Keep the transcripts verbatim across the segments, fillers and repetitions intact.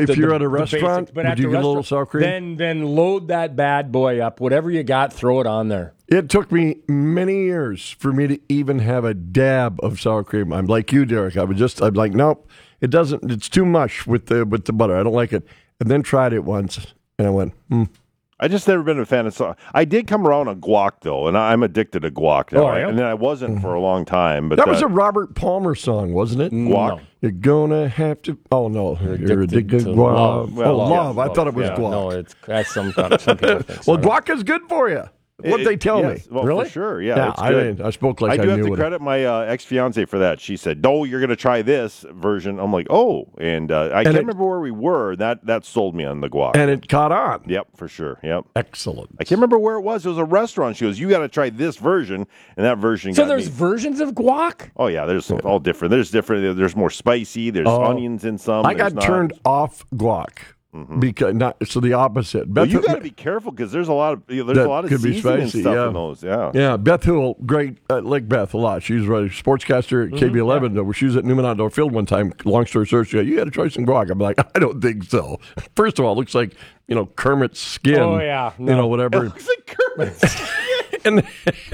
if the, you're the, at a restaurant, basics, but would at you the get a little restaurant, sour cream? Then, then load that bad boy up. Whatever you got, throw it on there. It took me many years for me to even have a dab of sour cream. I'm like you, Derek. I would just, I'm like, nope, it doesn't. It's too much with the with the butter. I don't like it. And then tried it once, and I went, hmm. I just never been a fan of sauce. I did come around on guac though, and I'm addicted to guac now. Oh, yeah? And then I wasn't for a long time. But That was uh, a Robert Palmer song, wasn't it? guac. No. You're gonna have to. Oh no, you're, You're addicted, to to guac. love. oh, Well, love. yeah, I thought it was Yeah, guac. No, it's that's some, some people think so. well, guac is good for you. What It- they tell yes, me. Well, Really? For sure, yeah. Yeah, it's I good. mean, I spoke like I I, do have knew to what credit my uh, ex-fiance for that. She said, "No, you're going to try this version." I'm like, "Oh," and uh, I can't it- remember where we were. That that sold me on the guac. and it caught on. Yep, for sure. Yep. Excellent. I can't remember where it was. It was a restaurant. She goes, "You got to try this version," and that version. So got there's me. versions of guac? Oh yeah, there's some, all different. There's different. There's more spicy. There's Oh. onions in some. I there's got not. turned off guac because not so the opposite. Well, Beth, you got to be careful because there's a lot of you know, there's That a lot of could be seasoning spicy, stuff yeah. in those. Yeah. yeah, Beth Hool, great. I like Beth a lot. She's a sportscaster at K B eleven. Where she was at Newman Outdoor Field one time. Long story short, she said, "You got to try some guac." I'm like, I don't think so. First of all, it looks like you know Kermit's skin. Oh, yeah, you no. know whatever. Looks like Kermit. and,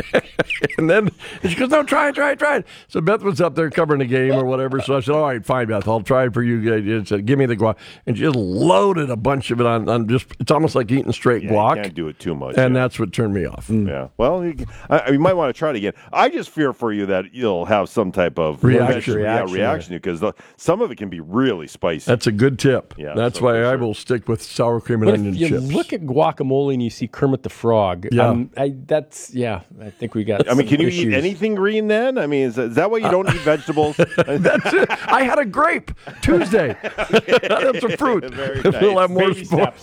and then and she goes, "No, try it, try it, try it." So Beth was up there covering the game or whatever. So I said, "All right, fine, Beth, I'll try it for you." And said, "Give me the guac," and she just loaded a bunch of it on. on just it's almost like eating straight Yeah, guac. you can't do it too much. and yeah. that's what turned me off. Yeah. Well, you, I, you might want to try it again. I just fear for you that you'll have some type of Reaction. Yeah, Reaction. reaction because the, some of it can be really spicy. That's a good tip. Yeah, that's so why for I sure. will stick with sour cream and But onion if you chips. look at guacamole and you see Kermit the Frog, Yeah. um, I, that's, yeah, I think we got I mean, some can you issues. eat anything green then? I mean, is, is that why you don't eat vegetables? That's it. I had a grape Tuesday. That's a fruit. Very We'll nice. have more Baby sports.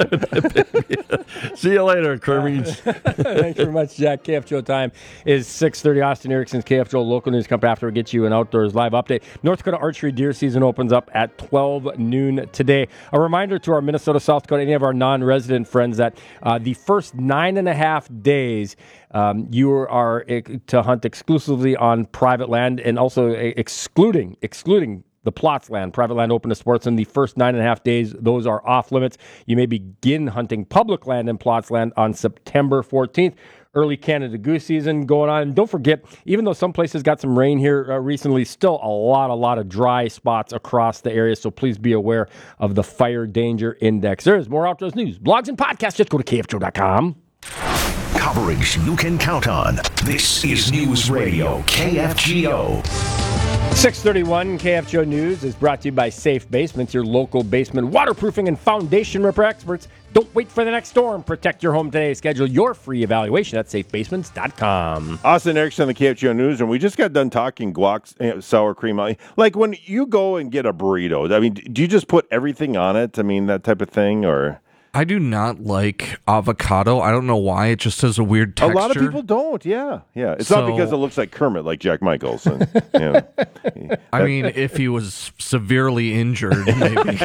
steps. See you later, Kermit. Thanks very much, Jack. K F Joe time is six thirty. Austin Erickson's K F Joe local news come up after we get you an outdoors live update. North Dakota archery deer season opens up at twelve noon today. A reminder to our Minnesota, South Dakota, any of our non-resident friends that uh, the first nine and a half days um, you are uh, to hunt exclusively on private land and also uh, excluding excluding. the plots land, private land open to sports. In the first nine and a half days, those are off limits. You may begin hunting public land and plots land on September fourteenth. Early Canada goose season going on. And don't forget, even though some places got some rain here uh, recently, still a lot, a lot of dry spots across the area. So please be aware of the fire danger index. There is more outdoors news, blogs, and podcasts. Just go to K F Joe dot com. Coverage you can count on. This is News Radio K F G O. six thirty-one K F G O News is brought to you by Safe Basements, your local basement waterproofing and foundation repair experts. Don't wait for the next storm. Protect your home today. Schedule your free evaluation at safe basements dot com. Austin Erickson, the K F G O Newsroom. We just got done talking guac, uh, sour cream. Like when you go and get a burrito, I mean, do you just put everything on it? I mean, that type of thing, or? I do not like avocado. I don't know why. It just has a weird texture. A lot of people don't. Yeah, yeah. It's So- not because it looks like Kermit, like Jack Michaels. And, you know. I mean, if he was severely injured, maybe.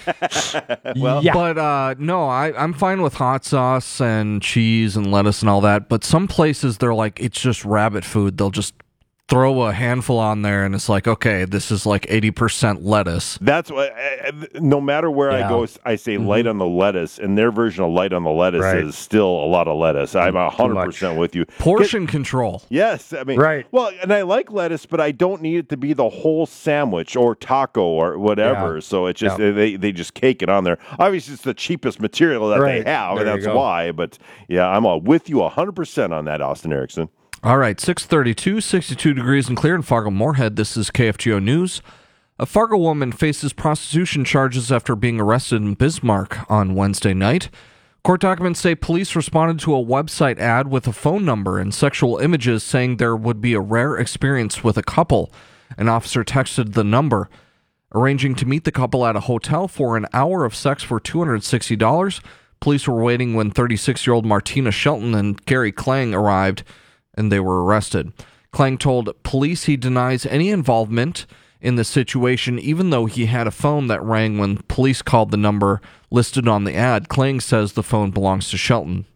Well, Yeah. But uh, no, I, I'm fine with hot sauce and cheese and lettuce and all that. But some places, they're like, it's just rabbit food. They'll just throw a handful on there, and it's like, okay, this is like eighty percent lettuce. That's what. Uh, no matter where Yeah. I go, I say light on the lettuce, and their version of light on the lettuce Right. is still a lot of lettuce. I'm a hundred percent with you. Portion control. Yes, I mean, Right. Well, and I like lettuce, but I don't need it to be the whole sandwich or taco or whatever. Yeah. So it's just Yeah. they they just cake it on there. Obviously, it's the cheapest material that Right. they have, There and you that's go. why. But yeah, I'm uh, with you a hundred percent on that, Austin Erickson. All right, six thirty-two, sixty-two degrees and clear in Fargo-Moorhead. This is K F G O News. A Fargo woman faces prostitution charges after being arrested in Bismarck on Wednesday night. Court documents say police responded to a website ad with a phone number and sexual images saying there would be a rare experience with a couple. An officer texted the number, arranging to meet the couple at a hotel for an hour of sex for two hundred sixty dollars. Police were waiting when thirty-six-year-old Martina Shelton and Gary Klang arrived, and they were arrested. Klang told police he denies any involvement in the situation, even though he had a phone that rang when police called the number listed on the ad. Klang says the phone belongs to Shelton.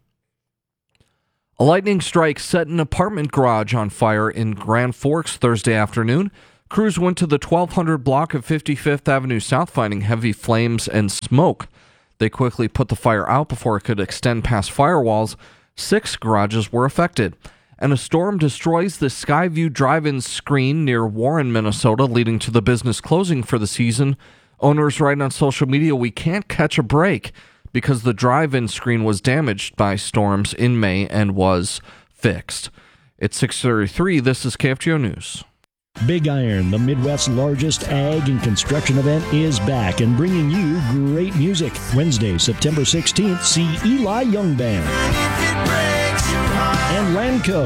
A lightning strike set an apartment garage on fire in Grand Forks Thursday afternoon. Crews went to the twelve hundred block of fifty-fifth Avenue South finding heavy flames and smoke. They quickly put the fire out before it could extend past firewalls. Six garages were affected. And a storm destroys the Skyview Drive-In screen near Warren, Minnesota, leading to the business closing for the season. Owners write on social media, "We can't catch a break," because the drive-in screen was damaged by storms in May and was fixed. It's six thirty-three. This is K F G O News. Big Iron, the Midwest's largest ag and construction event, is back and bringing you great music. Wednesday, September sixteenth, see Eli Young Band and Lanco.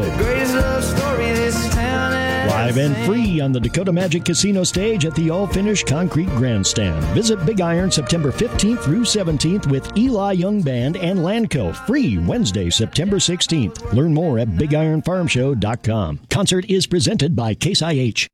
Live and free on the Dakota Magic Casino stage at the all-finished concrete grandstand. Visit Big Iron September fifteenth through seventeenth with Eli Young Band and Lanco. Free Wednesday, September sixteenth. Learn more at big iron farm show dot com. Concert is presented by Case I H.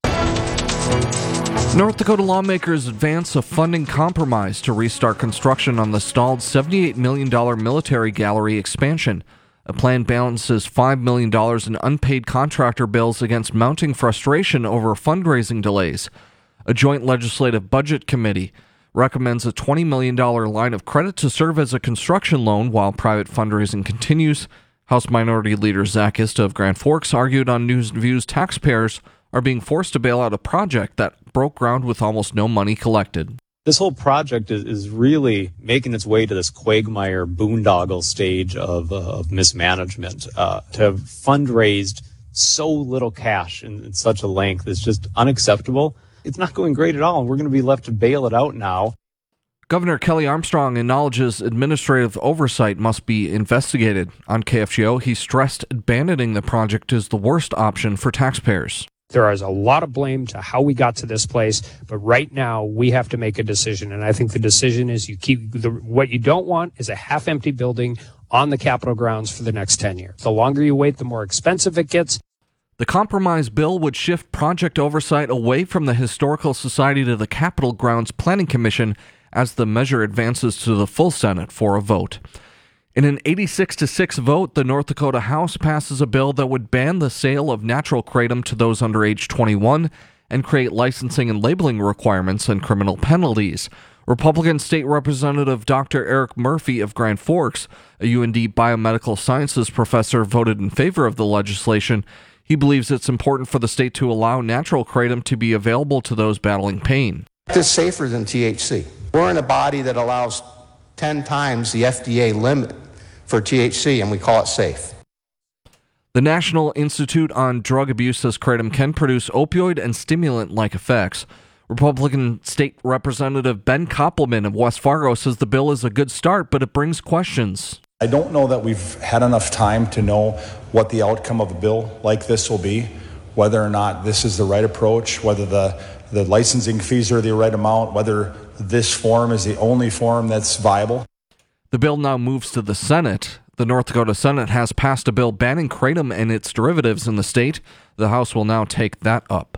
North Dakota lawmakers advance a funding compromise to restart construction on the stalled seventy-eight million dollars military gallery expansion. A plan balances five million dollars in unpaid contractor bills against mounting frustration over fundraising delays. A joint legislative budget committee recommends a twenty million dollars line of credit to serve as a construction loan while private fundraising continues. House Minority Leader Zach Ista of Grand Forks argued on News and Views taxpayers are being forced to bail out a project that broke ground with almost no money collected. This whole project is, is really making its way to this quagmire boondoggle stage of, uh, of mismanagement. Uh, to have fundraised so little cash in, in such a length is just unacceptable. It's not going great at all, and we're going to be left to bail it out now. Governor Kelly Armstrong acknowledges administrative oversight must be investigated. On K F G O, he stressed abandoning the project is the worst option for taxpayers. There is a lot of blame to how we got to this place, but right now we have to make a decision. And I think the decision is you keep the, what you don't want is a half-empty building on the Capitol grounds for the next ten years. The longer you wait, the more expensive it gets. The compromise bill would shift project oversight away from the Historical Society to the Capitol Grounds Planning Commission as the measure advances to the full Senate for a vote. In an eighty-six to six vote, the North Dakota House passes a bill that would ban the sale of natural kratom to those under age twenty-one and create licensing and labeling requirements and criminal penalties. Republican State Representative Doctor Eric Murphy of Grand Forks, a U N D biomedical sciences professor, voted in favor of the legislation. He believes it's important for the state to allow natural kratom to be available to those battling pain. It's safer than T H C. We're in a body that allows ten times the F D A limit for T H C, and we call it safe. The National Institute on Drug Abuse says kratom can produce opioid and stimulant-like effects. Republican State Representative Ben Koppelman of West Fargo says the bill is a good start, but it brings questions. I don't know that we've had enough time to know what the outcome of a bill like this will be, whether or not this is the right approach, whether the, the licensing fees are the right amount, whether this form is the only form that's viable. The bill now moves to the Senate. The North Dakota Senate has passed a bill banning kratom and its derivatives in the state. The House will now take that up.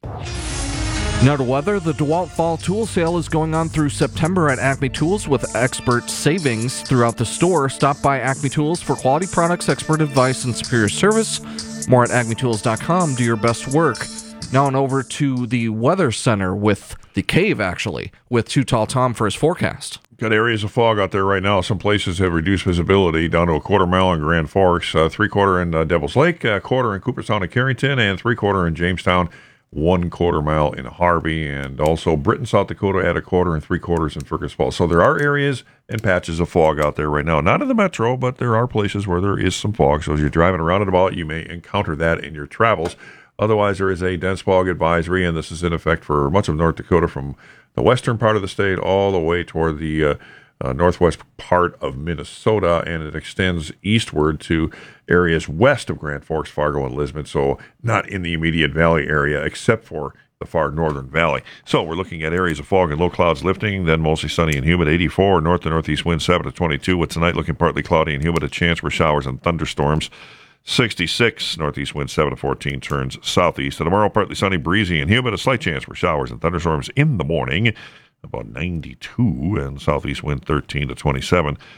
Now to weather. The DeWalt Fall Tool Sale is going on through September at Acme Tools with expert savings throughout the store. Stop by Acme Tools for quality products, expert advice, and superior service. More at acme tools dot com. Do your best work. Now on over to the Weather Center with the Cave, actually, with Too Tall Tom for his forecast. Got areas of fog out there right now. Some places have reduced visibility down to a quarter mile in Grand Forks, uh, three quarter in uh, Devil's Lake, a quarter in Cooperstown and Carrington, and three quarter in Jamestown, one quarter mile in Harvey, and also Britain, South Dakota at a quarter and three quarters in Fergus Falls. So there are areas and patches of fog out there right now. Not in the metro, but there are places where there is some fog. So as you're driving around and about, you may encounter that in your travels. Otherwise, there is a dense fog advisory, and this is in effect for much of North Dakota from the western part of the state all the way toward the uh, uh, northwest part of Minnesota, and it extends eastward to areas west of Grand Forks, Fargo, and Lisbon, so not in the immediate valley area except for the far northern valley. So we're looking at areas of fog and low clouds lifting, then mostly sunny and humid, eighty-four, north to northeast winds seven to twenty-two, with tonight looking partly cloudy and humid, a chance for showers and thunderstorms. sixty-six, northeast wind seven to fourteen, turns southeast. And tomorrow, partly sunny, breezy, and humid. A slight chance for showers and thunderstorms in the morning. About ninety-two, and southeast wind thirteen to twenty-seven.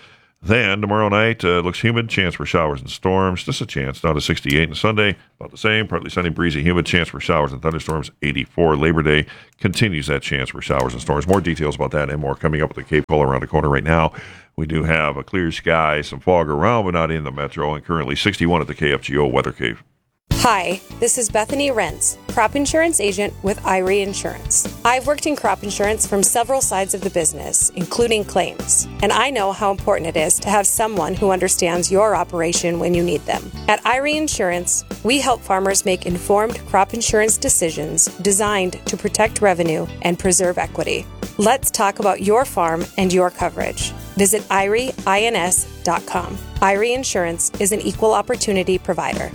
Then tomorrow night uh, looks humid, chance for showers and storms. Just a chance, down to sixty-eight. And Sunday, about the same, partly sunny, breezy, humid, chance for showers and thunderstorms, eighty-four. Labor Day continues that chance for showers and storms. More details about that and more coming up with the Cape Cola around the corner right now. We do have a clear sky, some fog around, but not in the metro, and currently sixty-one at the K F G O Weather Cave. Hi, this is Bethany Rentz, crop insurance agent with Irie Insurance. I've worked in crop insurance from several sides of the business, including claims, and I know how important it is to have someone who understands your operation when you need them. At Irie Insurance, we help farmers make informed crop insurance decisions designed to protect revenue and preserve equity. Let's talk about your farm and your coverage. Visit irie ins dot com. Irie Insurance is an equal opportunity provider.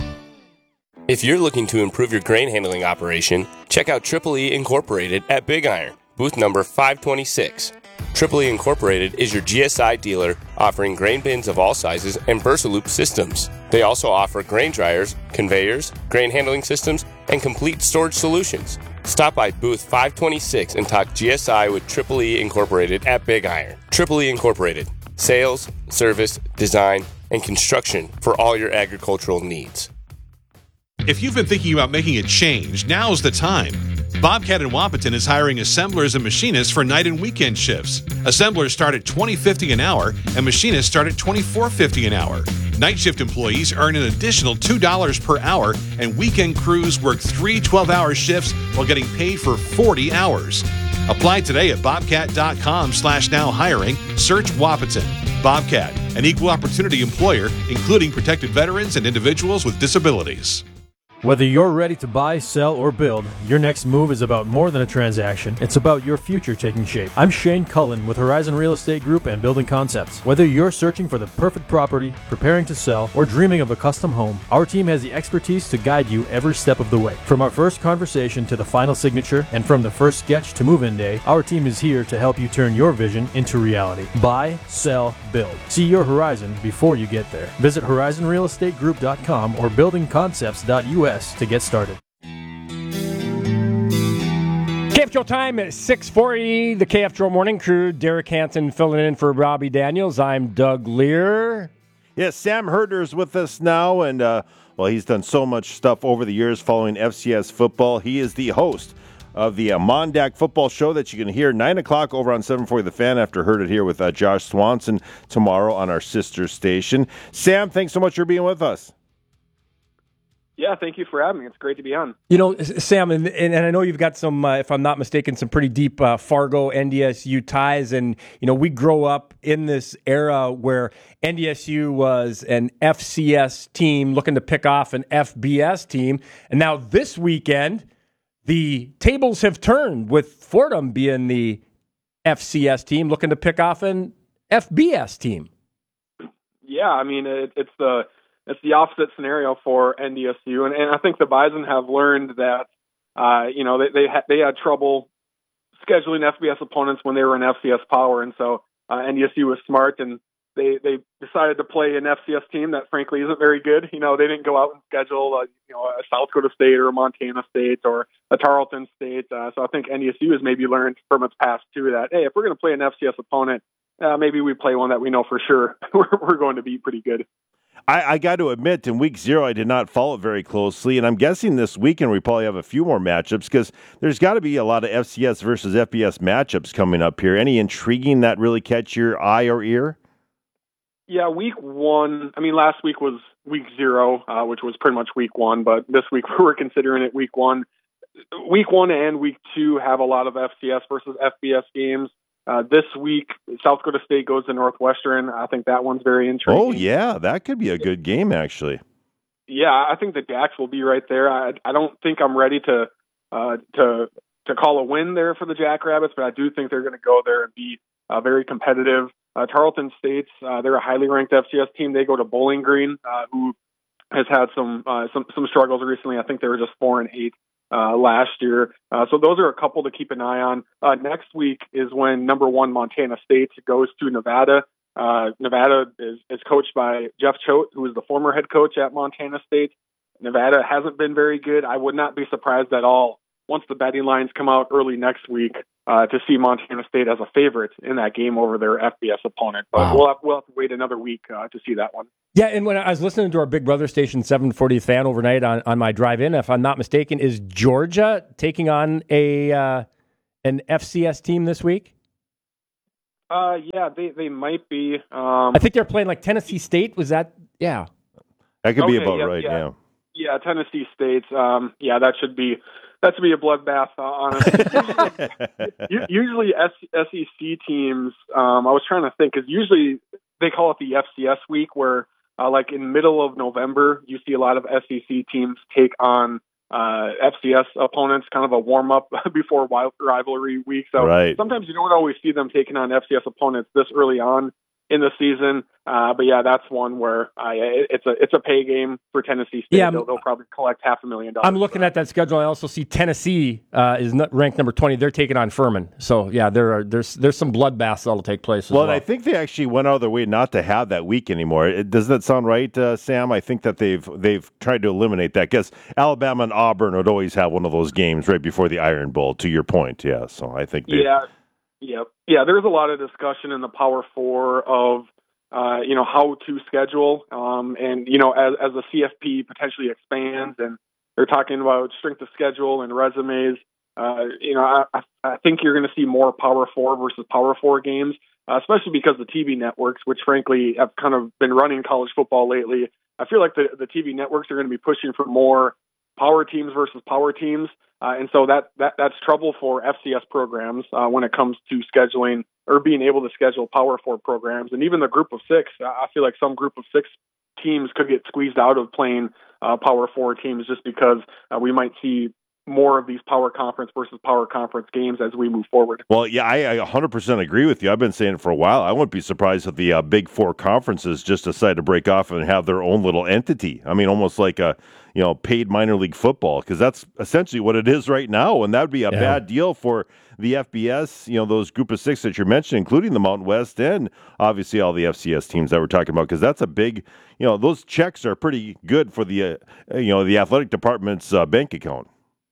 If you're looking to improve your grain handling operation, check out Triple E Incorporated at Big Iron, booth number five twenty-six. Triple E Incorporated is your G S I dealer offering grain bins of all sizes and Versaloop systems. They also offer grain dryers, conveyors, grain handling systems, and complete storage solutions. Stop by booth five twenty-six and talk G S I with Triple E Incorporated at Big Iron. Triple E Incorporated, sales, service, design, and construction for all your agricultural needs. If you've been thinking about making a change, now's the time. Bobcat in Wapaton is hiring assemblers and machinists for night and weekend shifts. Assemblers start at twenty dollars and fifty cents an hour, and machinists start at twenty-four dollars and fifty cents an hour. Night shift employees earn an additional two dollars per hour, and weekend crews work three twelve-hour shifts while getting paid for forty hours. Apply today at bobcat.com slash now hiring. Search Wapaton. Bobcat, an equal opportunity employer, including protected veterans and individuals with disabilities. Whether you're ready to buy, sell, or build, your next move is about more than a transaction. It's about your future taking shape. I'm Shane Cullen with Horizon Real Estate Group and Building Concepts. Whether you're searching for the perfect property, preparing to sell, or dreaming of a custom home, our team has the expertise to guide you every step of the way. From our first conversation to the final signature, and from the first sketch to move-in day, our team is here to help you turn your vision into reality. Buy, sell, build. See your horizon before you get there. Visit horizon real estate group dot com or building concepts dot U S to get started. K F Joe time at six forty. The K F Joe Morning Crew. Derek Hansen filling in for Robbie Daniels. I'm Doug Lear. Yes, Sam Herder's with us now, and uh, well, he's done so much stuff over the years following F C S football. He is the host of the uh, Mondack Football Show that you can hear nine o'clock over on seven forty The Fan after Heard It Here with uh, Josh Swanson tomorrow on our sister station. Sam, thanks so much for being with us. Yeah, thank you for having me. It's great to be on. You know, Sam, and, and, and I know you've got some, uh, if I'm not mistaken, some pretty deep uh, Fargo N D S U ties. And, you know, we grow up in this era where N D S U was an F C S team looking to pick off an F B S team. And now this weekend, the tables have turned with Fordham being the F C S team looking to pick off an F B S team. Yeah, I mean, it, it's the... It's the opposite scenario for N D S U, and, and I think the Bison have learned that, uh, you know, they they, ha- they had trouble scheduling F B S opponents when they were in F C S power, and so uh, N D S U was smart, and they they decided to play an F C S team that frankly isn't very good. You know, they didn't go out and schedule, uh, you know, a South Dakota State or a Montana State or a Tarleton State. Uh, so I think N D S U has maybe learned from its past too that, hey, if we're going to play an F C S opponent, uh, maybe we play one that we know for sure we're, we're going to be pretty good. I, I got to admit, in week zero, I did not follow it very closely, and I'm guessing this weekend we probably have a few more matchups because there's got to be a lot of F C S versus F B S matchups coming up here. Any intriguing that really catch your eye or ear? Yeah, week one, I mean, last week was week zero, uh, which was pretty much week one, but this week we're considering it week one. Week one and week two have a lot of F C S versus F B S games. Uh, this week, South Dakota State goes to Northwestern. I think that one's very intriguing. Oh, yeah, that could be a good game, actually. Yeah, I think the Jacks will be right there. I, I don't think I'm ready to uh, to to call a win there for the Jackrabbits, but I do think they're going to go there and be uh, very competitive. Uh, Tarleton State, uh, they're a highly ranked F C S team. They go to Bowling Green, uh, who has had some uh, some some struggles recently. I think they were just four and eight. Uh, last year. Uh, so those are a couple to keep an eye on. Uh, next week is when number one Montana State goes to Nevada. Uh, Nevada is, is coached by Jeff Choate, who is the former head coach at Montana State. Nevada hasn't been very good. I would not be surprised at all once the betting lines come out early next week, uh, to see Montana State as a favorite in that game over their F B S opponent. But Wow. we'll have, we'll have to wait another week uh, to see that one. Yeah, and when I was listening to our Big Brother Station seven forty fan overnight on, on my drive-in, if I'm not mistaken, is Georgia taking on a uh, an F C S team this week? Uh, yeah, they, they might be. Um, I think they're playing like Tennessee State. Was that? Yeah. That could be Okay, about yeah, right, yeah. yeah. Yeah, Tennessee State. Um, yeah, that should be that should be a bloodbath. Uh, honestly, usually, usually S, SEC teams. Um, I was trying to think because usually they call it the F C S week, where uh, like in middle of November, you see a lot of S E C teams take on uh, F C S opponents, kind of a warm up before wild rivalry week. So Right. sometimes you don't always see them taking on F C S opponents this early on in the season. Uh, but yeah, that's one where uh, it, it's a it's a pay game for Tennessee State. Yeah, they'll, they'll probably collect half a million dollars. I'm looking at that schedule. I also see Tennessee uh, is not ranked number twenty. They're taking on Furman. So yeah, there are there's there's some bloodbaths that'll take place as Well, well. and I think they actually went out of their way not to have that week anymore. It, does that sound right, uh, Sam? I think that they've they've tried to eliminate that because Alabama and Auburn would always have one of those games right before the Iron Bowl. To your point, yeah. So I think they, Yeah, yeah, yeah. There's a lot of discussion in the Power Four of uh, you know how to schedule, um, and you know as as the C F P potentially expands, and they're talking about strength of schedule and resumes. Uh, you know, I, I think you're going to see more Power Four versus Power Four games, uh, especially because the T V networks, which frankly have kind of been running college football lately. I feel like the the T V networks are going to be pushing for more power teams versus power teams. Uh, and so that, that that's trouble for F C S programs uh, when it comes to scheduling or being able to schedule Power Four programs. And even the group of six, I feel like some group of six teams could get squeezed out of playing uh, Power Four teams just because uh, we might see more of these power conference versus power conference games as we move forward. Well, yeah, I, I one hundred percent agree with you. I've been saying it for a while. I wouldn't be surprised if the uh, Big Four conferences just decide to break off and have their own little entity. I mean, almost like a you know paid minor league football, because that's essentially what it is right now, and that would be a Yeah. bad deal for the F B S. You know, those group of six that you're mentioning, including the Mountain West and obviously all the F C S teams that we're talking about, because that's a big. You know, those checks are pretty good for the uh, you know the athletic department's uh, bank account.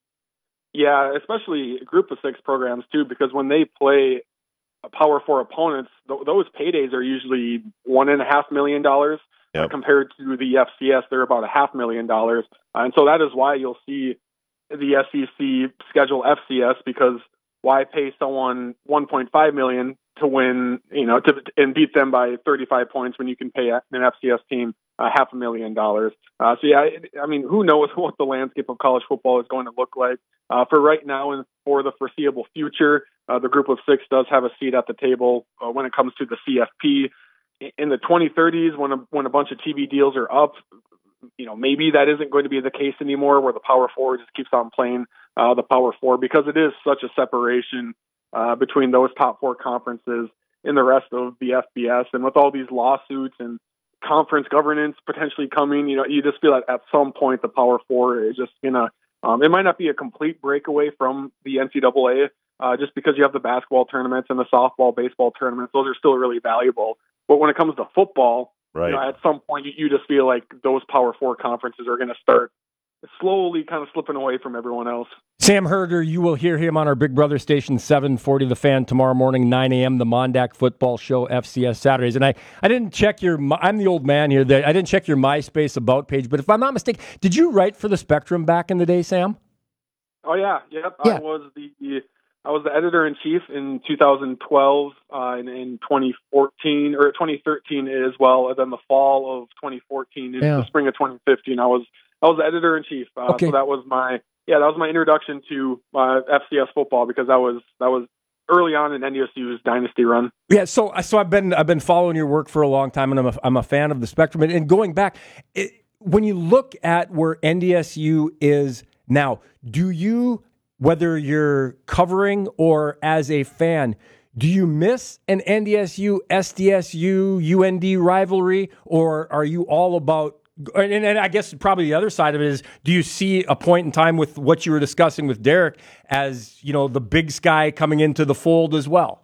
Yeah, especially group of six programs too, because when they play Power Four opponents, th- those paydays are usually one and a half million dollars. Yep. Uh, compared to the F C S, they're about a half million dollars, uh, and so that is why you'll see the S E C schedule F C S, because why pay someone one point five million to win, you know, to and beat them by thirty-five points when you can pay an F C S team uh, half a million dollars. Uh, so yeah, I mean, who knows what the landscape of college football is going to look like? Uh, for right now and for the foreseeable future, uh, the group of six does have a seat at the table uh, when it comes to the C F P. In the twenty thirties, when a, when a bunch of T V deals are up, you know, maybe that isn't going to be the case anymore, where the Power Four just keeps on playing uh, the Power Four, because it is such a separation uh, between those top four conferences and the rest of the F B S. And with all these lawsuits and conference governance potentially coming, you know, you just feel like at some point the Power Four is just going to, um, it might not be a complete breakaway from the N C double A, uh, just because you have the basketball tournaments and the softball, baseball tournaments. Those are still really valuable. But when it comes to football, Right. you know, at some point you, you just feel like those Power Four conferences are going to start slowly kind of slipping away from everyone else. Sam Herder, you will hear him on our Big Brother Station seven forty The Fan tomorrow morning, nine a.m., the Mondac Football Show, F C S Saturdays. And I, I didn't check your, I'm the old man here, I didn't check your MySpace About page, but if I'm not mistaken, did you write for the Spectrum back in the day, Sam? Oh, yeah. Yep. Yeah. I was the I was the editor-in-chief in two thousand twelve uh, and in twenty fourteen, or twenty thirteen as well, and then the fall of twenty fourteen, in Yeah. the spring of twenty fifteen, I was I was the editor-in-chief. Uh, Okay. So that was my yeah, that was my introduction to uh, F C S football, because that was that was early on in N D S U's dynasty run. Yeah, so so I've been I've been following your work for a long time, and I'm a, I'm a fan of the Spectrum. And, and going back, it, when you look at where N D S U is now, do you, whether you're covering or as a fan, do you miss an N D S U, S D S U, U N D rivalry, or are you all about? And, and I guess probably the other side of it is, do you see a point in time with what you were discussing with Derek as, you know, the Big Sky coming into the fold as well?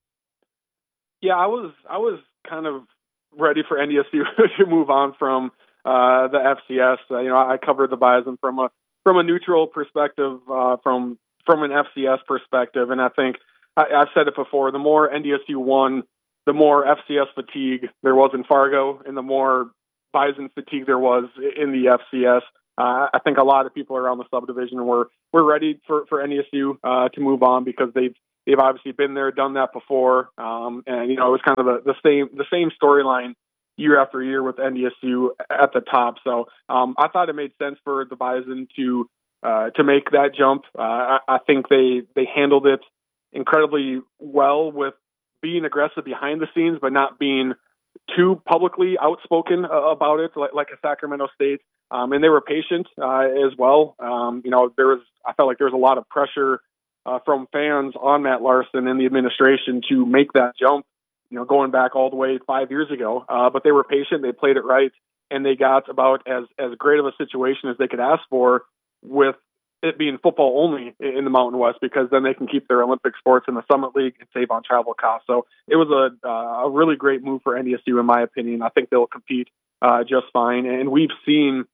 Yeah, I was I was kind of ready for N D S U to move on from uh, the F C S. Uh, you know, I covered the Bison from a from a neutral perspective, uh, from from an F C S perspective. And I think I, I've said it before: the more N D S U won, the more F C S fatigue there was in Fargo, and the more Bison fatigue there was in the F C S. Uh, I think a lot of people around the subdivision were were ready for for N D S U uh, to move on because they've they've obviously been there, done that before, um, and you know it was kind of the, the same the same storyline year after year with N D S U at the top. So um, I thought it made sense for the Bison to uh, to make that jump. Uh, I, I think they they handled it incredibly well with being aggressive behind the scenes, but not being too publicly outspoken uh, about it, like, like a Sacramento State. Um, and they were patient uh, as well. Um, you know, there was I felt like there was a lot of pressure uh, from fans on Matt Larson and the administration to make that jump. You know, going back all the way five years ago. Uh, but they were patient. They played it right, and they got about as as great of a situation as they could ask for with it being football only in the Mountain West, because then they can keep their Olympic sports in the Summit League and save on travel costs. So it was a, uh, a really great move for N D S U, in my opinion. I think they'll compete uh, just fine. And we've seen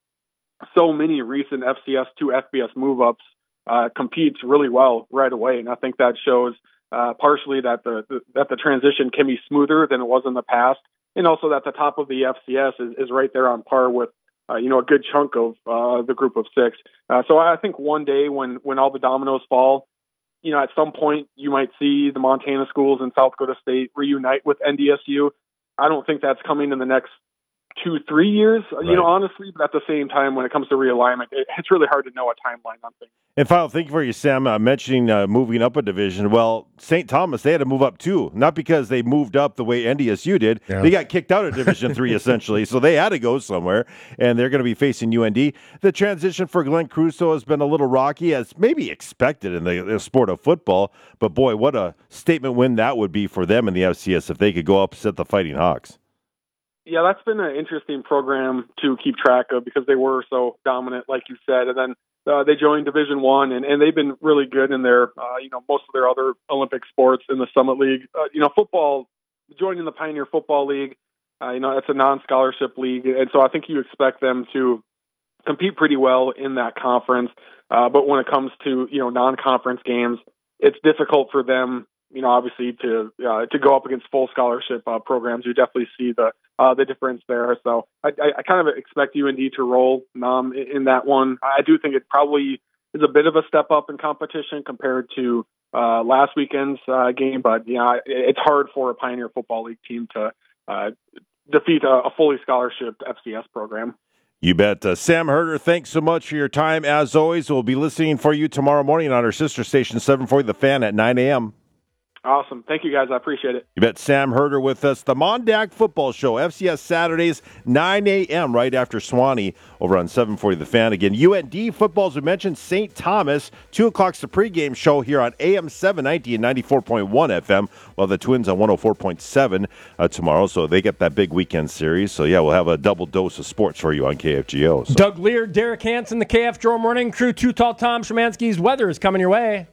so many recent F C S to F B S move-ups uh, compete really well right away. And I think that shows uh, partially that the, the that the transition can be smoother than it was in the past, and also that the top of the F C S is, is right there on par with Uh, you know, a good chunk of uh, the group of six. Uh, so I think one day when, when all the dominoes fall, you know, at some point you might see the Montana schools and South Dakota State reunite with N D S U. I don't think that's coming in the next two, three years, right. you know, honestly. But at the same time, when it comes to realignment, it, it's really hard to know a timeline on things. And final thing for you, Sam, uh, mentioning uh, moving up a division. Well, Saint Thomas, they had to move up too, not because they moved up the way N D S U did. Yeah. They got kicked out of Division Three essentially, so they had to go somewhere, and they're going to be facing U N D. The transition for Glenn Crusoe has been a little rocky, as maybe expected in the, the sport of football. But boy, what a statement win that would be for them in the F C S if they could go upset the Fighting Hawks. Yeah, that's been an interesting program to keep track of because they were so dominant, like you said, and then uh, they joined Division One, and, and they've been really good in their, uh, you know, most of their other Olympic sports in the Summit League. Uh, you know, football, joining the Pioneer Football League, uh, you know, it's a non-scholarship league, and so I think you expect them to compete pretty well in that conference. Uh, but when it comes to, you know, non-conference games, it's difficult for them, you know, obviously to uh, to go up against full scholarship uh, programs. You definitely see the uh, the difference there. So I, I, I kind of expect U N D to roll um, in, in that one. I do think it probably is a bit of a step up in competition compared to uh, last weekend's uh, game. But, you know, it's hard for a Pioneer Football League team to uh, defeat a, a fully scholarship F C S program. You bet. Uh, Sam Herder, thanks so much for your time. As always, we'll be listening for you tomorrow morning on our sister station, seven forty The Fan at nine a.m. Awesome. Thank you, guys. I appreciate it. You bet. Sam Herder with us. The Mondac Football Show, F C S Saturdays, nine a.m. right after Swanee over on seven forty The Fan. Again, U N D football, as we mentioned, Saint Thomas, two o'clock's the pregame show here on A M seven ninety and ninety-four point one F M, while the Twins on one oh four point seven uh, tomorrow. So they get that big weekend series. So, yeah, we'll have a double dose of sports for you on K F G O. So. Doug Lear, Derek Hansen, the K F G O Morning Crew, Too Tall Tom Szymanski's weather is coming your way.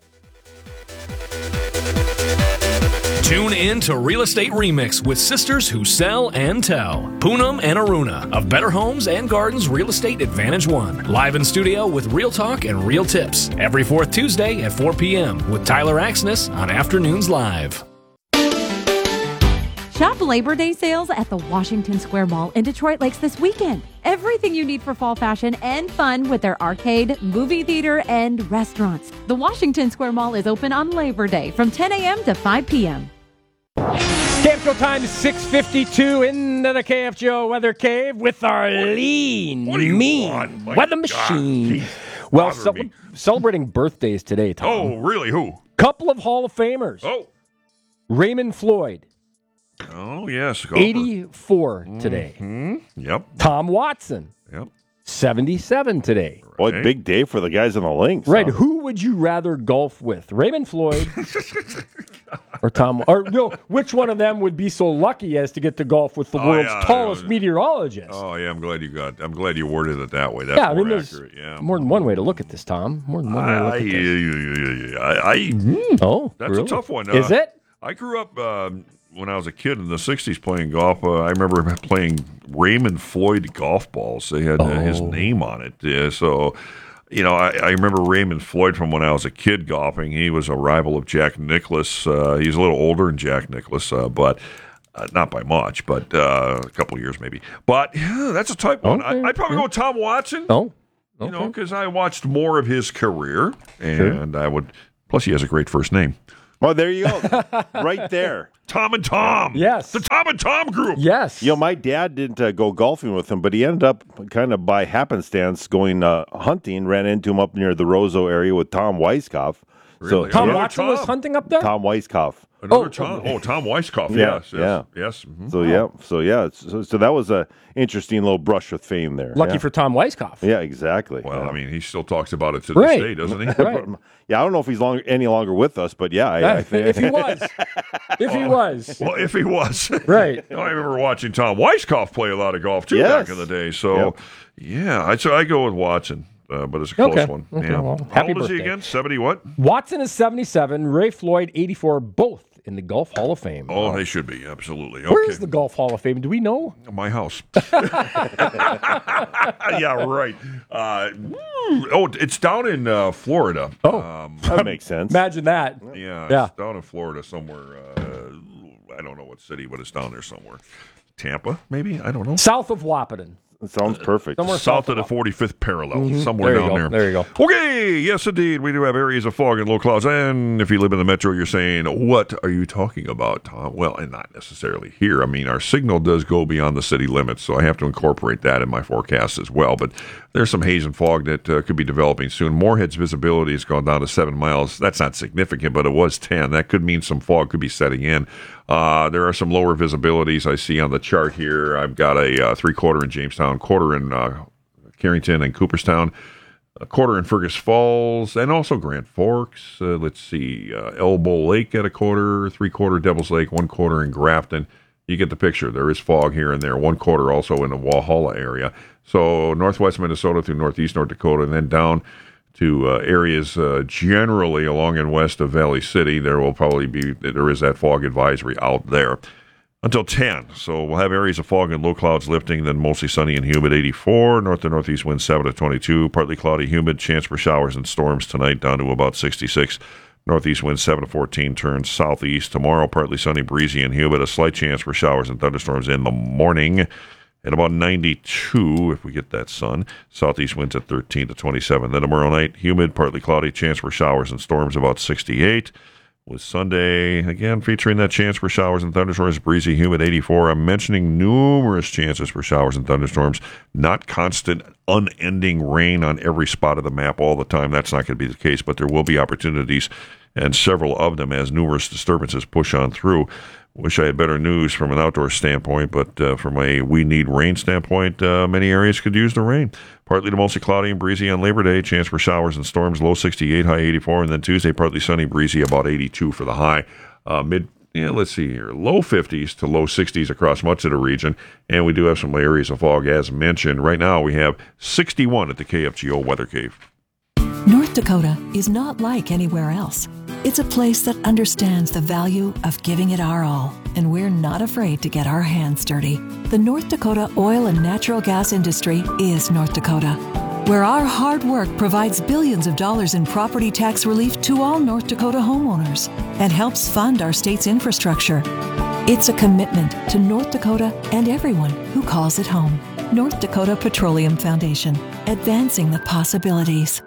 Tune in to Real Estate Remix with sisters who sell and tell. Poonam and Aruna of Better Homes and Gardens Real Estate Advantage One. Live in studio with real talk and real tips. Every fourth Tuesday at four p.m. with Tyler Axness on Afternoons Live. Shop Labor Day sales at the Washington Square Mall in Detroit Lakes this weekend. Everything you need for fall fashion and fun with their arcade, movie theater, and restaurants. The Washington Square Mall is open on Labor Day from ten a.m. to five p.m. K F G O time is six fifty-two into the K F G O Weather Cave with our lean, mean want, weather machine. God, well, ce- celebrating birthdays today, Tom. Oh, really? Who? Couple of Hall of Famers. Oh. Raymond Floyd. Oh, yes. Golfer. eighty-four today. Mm-hmm. Yep. Tom Watson. Yep. seventy-seven today. Boy, right. Big day for the guys in the links. Right. Huh? Who would you rather golf with? Raymond Floyd or Tom? Or no, which one of them would be so lucky as to get to golf with the oh, world's yeah, tallest yeah. meteorologist? Oh, yeah. I'm glad you got I'm glad you worded it that way. That's yeah, I mean, more there's accurate. Yeah. more than one way to look at this, Tom. More than one way to look I, at I, this. I, I, mm, oh, that's really? a tough one. Is uh, it? I grew up uh, when I was a kid in the sixties playing golf. Uh, I remember playing Raymond Floyd golf balls. They had uh, oh. his name on it. Uh, so, you know, I, I remember Raymond Floyd from when I was a kid golfing. He was a rival of Jack Nicklaus. Uh, he's a little older than Jack Nicklaus, uh, but uh, not by much, but uh, a couple of years maybe. But yeah, that's a type one. Okay. I, I'd probably go with Tom Watson. Oh, okay. You know, because I watched more of his career, and sure. I would. Plus, he has a great first name. Well, there you go. Right there. Tom and Tom. Yes. The Tom and Tom group. Yes. You know, my dad didn't uh, go golfing with him, but he ended up kind of by happenstance going uh, hunting, ran into him up near the Roseau area with Tom Weiskopf. Really? So, Tom yeah. Watson was hunting up there? Tom Weiskopf. Another Oh, Tom. Oh, Tom Weiskopf. Yeah, Yes. Yes. yeah. Yes. mhm. So, yeah. So, yeah. So, so that was a interesting little brush with fame there. Lucky yeah. for Tom Weiskopf. Yeah, exactly. Well, yeah. I mean, he still talks about it to this Right. day, doesn't he? Right. Yeah, I don't know if he's long, any longer with us, but yeah, I, I think if he was. If he was. Well, if he was. Right. You know, I remember watching Tom Weiskopf play a lot of golf, too, Yes. back in the day. So, Yep. yeah, I'd, so I go with Watson, uh, but it's a close Okay. one. Okay, Yeah. well, How happy old is he birthday. again? seventy what? Watson is seventy-seven, Ray Floyd eighty-four, both in the Golf Hall of Fame. Oh, they should be, absolutely. Okay. Where is the Golf Hall of Fame? Do we know? My house. Yeah, right. Uh, oh, it's down in uh, Florida. Oh, um, that makes sense. Imagine that. yeah, Yeah. it's down in Florida somewhere. Uh, I don't know what city, but it's down there somewhere. Tampa, maybe? I don't know. South of Wapaton. It sounds perfect. Somewhere South of the forty-fifth parallel, Mhm. somewhere There you down go. there. There you go. Okay, yes, indeed. We do have areas of fog and low clouds. And if you live in the metro, you're saying, what are you talking about, Tom? Well, and not necessarily here. I mean, our signal does go beyond the city limits, so I have to incorporate that in my forecast as well. But there's some haze and fog that uh, could be developing soon. Moorhead's visibility has gone down to seven miles. That's not significant, but it was ten. That could mean some fog could be setting in. Uh, there are some lower visibilities I see on the chart here. I've got a uh, three-quarter in Jamestown, quarter in uh, Carrington and Cooperstown, a quarter in Fergus Falls, and also Grand Forks. Uh, let's see, uh, Elbow Lake at a quarter, three-quarter Devil's Lake, one quarter in Grafton. You get the picture. There is fog here and there. One quarter also in the Walhalla area. So northwest Minnesota through northeast North Dakota, and then down to uh, areas uh, generally along and west of Valley City. There will probably be, there is that fog advisory out there until ten. So we'll have areas of fog and low clouds lifting, then mostly sunny and humid, eighty-four. North to northeast winds seven to twenty-two. Partly cloudy, humid, chance for showers and storms tonight down to about sixty-six. Northeast winds seven to fourteen, turns southeast. Tomorrow, partly sunny, breezy, and humid. A slight chance for showers and thunderstorms in the morning. At about ninety-two, if we get that sun. Southeast winds at thirteen to twenty-seven. Then tomorrow night, humid, partly cloudy, chance for showers and storms about sixty-eight. With Sunday, again, featuring that chance for showers and thunderstorms, breezy, humid, eighty-four. I'm mentioning numerous chances for showers and thunderstorms, not constant, unending rain on every spot of the map all the time. That's not going to be the case, but there will be opportunities, and several of them as numerous disturbances push on through. Wish I had better news from an outdoor standpoint, but uh, from a we need rain standpoint, uh, many areas could use the rain. Partly to mostly cloudy and breezy on Labor Day. Chance for showers and storms, low sixty-eight, high eighty-four. And then Tuesday, partly sunny, breezy, about eighty-two for the high. Uh, mid, yeah, let's see here, low fifties to low sixties across much of the region. And we do have some areas of fog, as mentioned. Right now, we have sixty-one at the K F G O Weather Cave. North Dakota is not like anywhere else. It's a place that understands the value of giving it our all, and we're not afraid to get our hands dirty. The North Dakota oil and natural gas industry is North Dakota, where our hard work provides billions of dollars in property tax relief to all North Dakota homeowners and helps fund our state's infrastructure. It's a commitment to North Dakota and everyone who calls it home. North Dakota Petroleum Foundation, advancing the possibilities.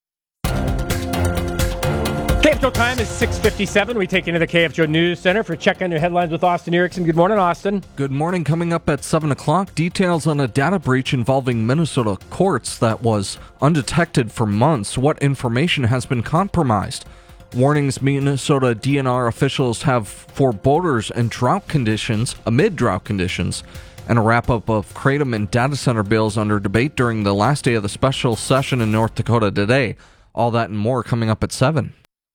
K F G O time is six fifty-seven. We take you into the K F G O News Center for Check on Your Headlines with Austin Erickson. Good morning, Austin. Good morning. Coming up at seven o'clock, details on a data breach involving Minnesota courts that was undetected for months. What information has been compromised? Warnings Minnesota D N R officials have for boaters and drought conditions, amid drought conditions, and a wrap-up of Kratom and data center bills under debate during the last day of the special session in North Dakota today. All that and more coming up at seven.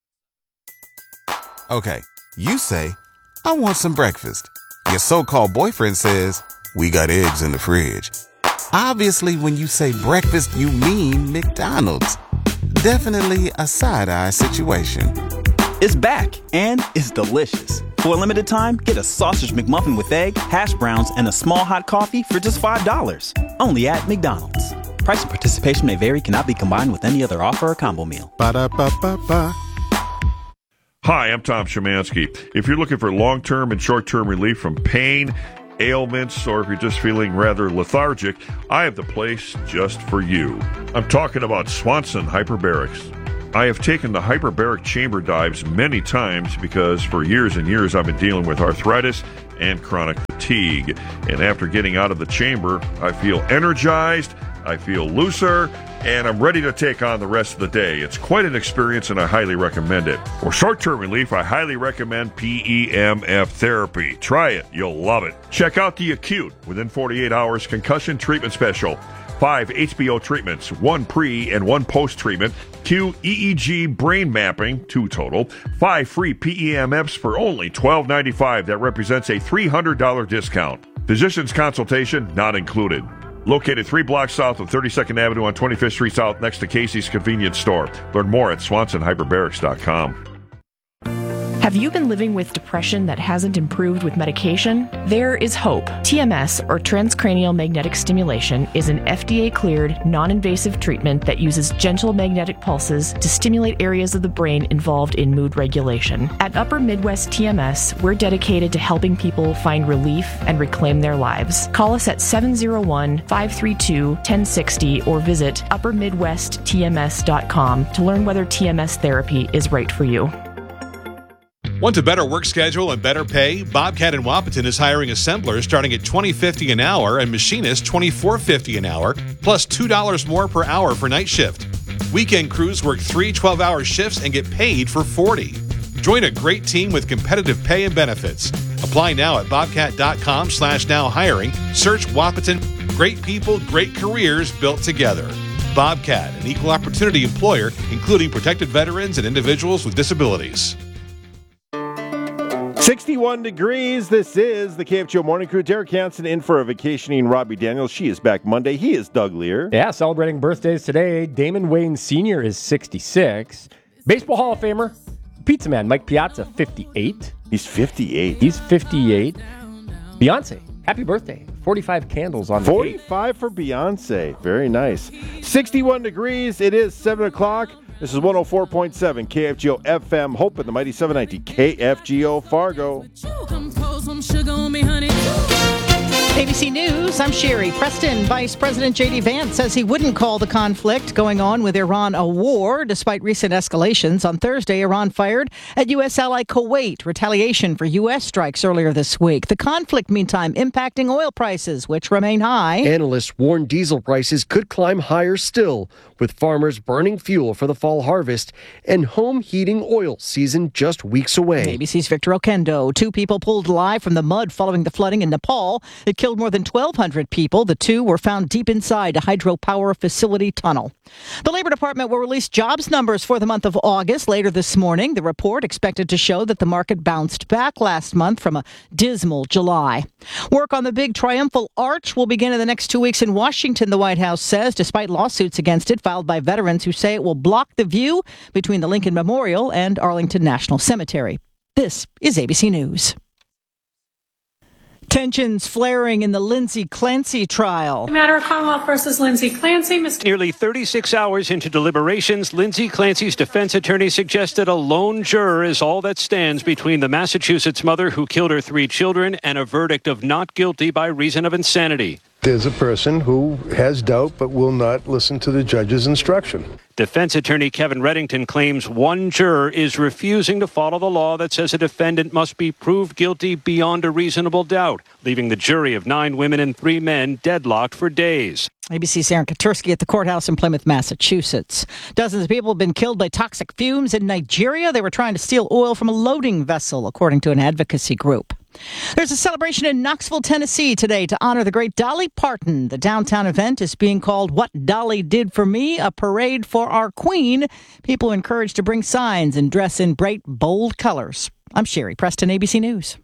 Okay, you say, I want some breakfast. Your so-called boyfriend says, we got eggs in the fridge. Obviously, when you say breakfast, you mean McDonald's. Definitely a side-eye situation. It's back, and it's delicious. For a limited time, get a sausage McMuffin with egg, hash browns, and a small hot coffee for just five dollars. Only at McDonald's. Price and participation may vary, cannot be combined with any other offer or combo meal. Ba-da-ba-ba-ba. Hi, I'm Tom Szymanski. If you're looking for long-term and short-term relief from pain, ailments, or if you're just feeling rather lethargic, I have the place just for you. I'm talking about Swanson Hyperbarics. I have taken the hyperbaric chamber dives many times because for years and years I've been dealing with arthritis and chronic fatigue. And after getting out of the chamber, I feel energized, I feel looser, and I'm ready to take on the rest of the day. It's quite an experience and I highly recommend it. For short-term relief, I highly recommend P E M F therapy. Try it. You'll love it. Check out the Acute Within forty-eight Hours Concussion Treatment Special. Five H B O treatments, one pre and one post-treatment. Q E E G brain mapping, two total. Five free P E M Fs for only twelve ninety-five. That represents a three hundred dollars discount. Physician's consultation not included. Located three blocks south of thirty-second Avenue on twenty-fifth Street South next to Casey's Convenience Store. Learn more at swanson hyperbarics dot com. Have you been living with depression that hasn't improved with medication? There is hope. T M S, or transcranial magnetic stimulation, is an F D A-cleared, non-invasive treatment that uses gentle magnetic pulses to stimulate areas of the brain involved in mood regulation. At Upper Midwest T M S, we're dedicated to helping people find relief and reclaim their lives. Call us at seven oh one, five three two, one oh six oh or visit upper midwest t m s dot com to learn whether T M S therapy is right for you. Want a better work schedule and better pay? Bobcat in Wapaton is hiring assemblers starting at twenty fifty an hour and machinists twenty-four fifty an hour, plus two dollars more per hour for night shift. Weekend crews work three twelve-hour shifts and get paid for forty. Join a great team with competitive pay and benefits. Apply now at bobcat.com slash now hiring. Search Wapaton. Great people, great careers built together. Bobcat, an equal opportunity employer, including protected veterans and individuals with disabilities. sixty-one degrees. This is the K F G O Morning Crew. Derek Hansen in for a vacationing Robbie Daniels. She is back Monday. He is Doug Lear. Yeah, celebrating birthdays today. Damon Wayne Senior is sixty-six. Baseball Hall of Famer, Pizza Man Mike Piazza, fifty-eight. He's fifty-eight. He's fifty-eight. Beyonce, happy birthday. forty-five candles on the forty-five cake. For Beyonce. Very nice. sixty-one degrees. It is seven o'clock. This is one oh four point seven K F G O F M. Hope in the mighty seven ninety K F G O Fargo. A B C News, I'm Sherry Preston. Vice President J D. Vance says he wouldn't call the conflict going on with Iran a war, despite recent escalations. On Thursday, Iran fired at U S ally Kuwait, retaliation for U S strikes earlier this week. The conflict, meantime, impacting oil prices, which remain high. Analysts warn diesel prices could climb higher still, with farmers burning fuel for the fall harvest and home heating oil season just weeks away. A B C's Victor Okendo. Two people pulled alive from the mud following the flooding in Nepal. It killed more than twelve hundred people. The two were found deep inside a hydropower facility tunnel. The Labor Department will release jobs numbers for the month of August later this morning. The report expected to show that the market bounced back last month from a dismal July. Work on the big triumphal arch will begin in the next two weeks in Washington, the White House says, despite lawsuits against it filed by veterans who say it will block the view between the Lincoln Memorial and Arlington National Cemetery. This is A B C News. Tensions flaring in the Lindsay Clancy trial. Matter of Commonwealth versus Lindsay Clancy. Mister Nearly thirty-six hours into deliberations, Lindsay Clancy's defense attorney suggested a lone juror is all that stands between the Massachusetts mother who killed her three children and a verdict of not guilty by reason of insanity. There's a person who has doubt but will not listen to the judge's instruction. Defense attorney Kevin Reddington claims one juror is refusing to follow the law that says a defendant must be proved guilty beyond a reasonable doubt, leaving the jury of nine women and three men deadlocked for days. A B C's Aaron Katursky at the courthouse in Plymouth, Massachusetts. Dozens of people have been killed by toxic fumes in Nigeria. They were trying to steal oil from a loading vessel, according to an advocacy group. There's a celebration in Knoxville, Tennessee today to honor the great Dolly Parton. The downtown event is being called What Dolly Did for Me, a parade for our queen. People are encouraged to bring signs and dress in bright, bold colors. I'm Sherry Preston, A B C News.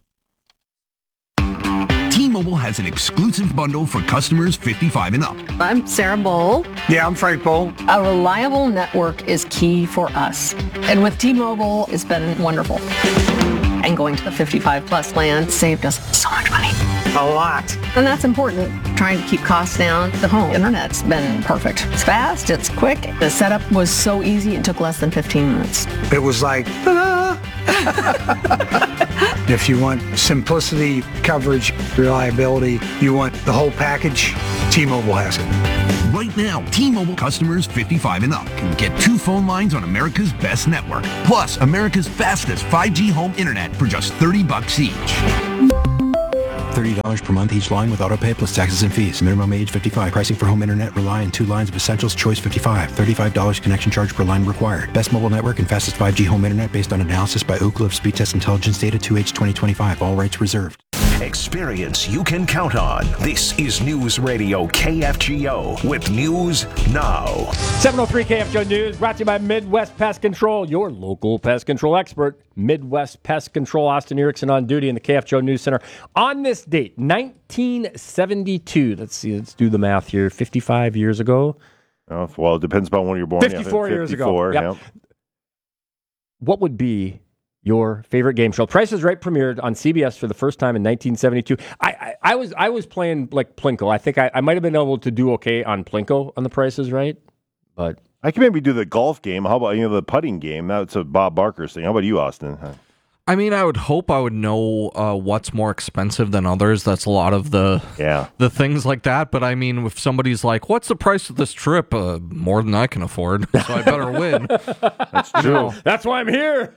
T-Mobile has an exclusive bundle for customers fifty-five and up. I'm Sarah Bowl. Yeah, I'm Frank Bowl. A reliable network is key for us. And with T-Mobile, it's been wonderful. And going to the fifty-five plus plan saved us so much money. a lot. And that's important, trying to keep costs down. The home internet's been perfect. It's fast, it's quick. The setup was so easy, it took less than fifteen minutes. It was like, ta-da! If you want simplicity, coverage, reliability, you want the whole package, T-Mobile has it. Right now, T-Mobile customers fifty-five and up can get two phone lines on America's best network, plus America's fastest five G home internet for just thirty bucks each. thirty dollars per month each line with autopay plus taxes and fees. Minimum age fifty-five. Pricing for home internet rely on two lines of essentials. Choice fifty-five. thirty-five dollars connection charge per line required. Best mobile network and fastest five G home internet based on analysis by Ookla of Speed Test Intelligence data two H twenty twenty-five. All rights reserved. Experience you can count on. This is News Radio K F G O with News Now. seven oh three K F G O News brought to you by Midwest Pest Control, your local pest control expert. Midwest Pest Control, Austin Erickson on duty in the K F G O News Center. On this date, nineteen seventy-two, let's see, let's do the math here, fifty-five years ago. Oh, well, it depends upon when you're born. fifty-four yeah, years ago. Yep. Yep. What would be your favorite game show? Price is Right premiered on C B S for the first time in nineteen seventy-two. I, I, I was I was playing like Plinko. I think I, I might have been able to do okay on Plinko on the Price is Right, but I can maybe do the golf game. How about you know the putting game? That's a Bob Barker's thing. How about you, Austin? Huh? I mean, I would hope I would know uh, what's more expensive than others. That's a lot of the yeah. the things like that. But I mean, if somebody's like, "What's the price of this trip?" Uh, more than I can afford, so I better win. That's true. That's why I'm here.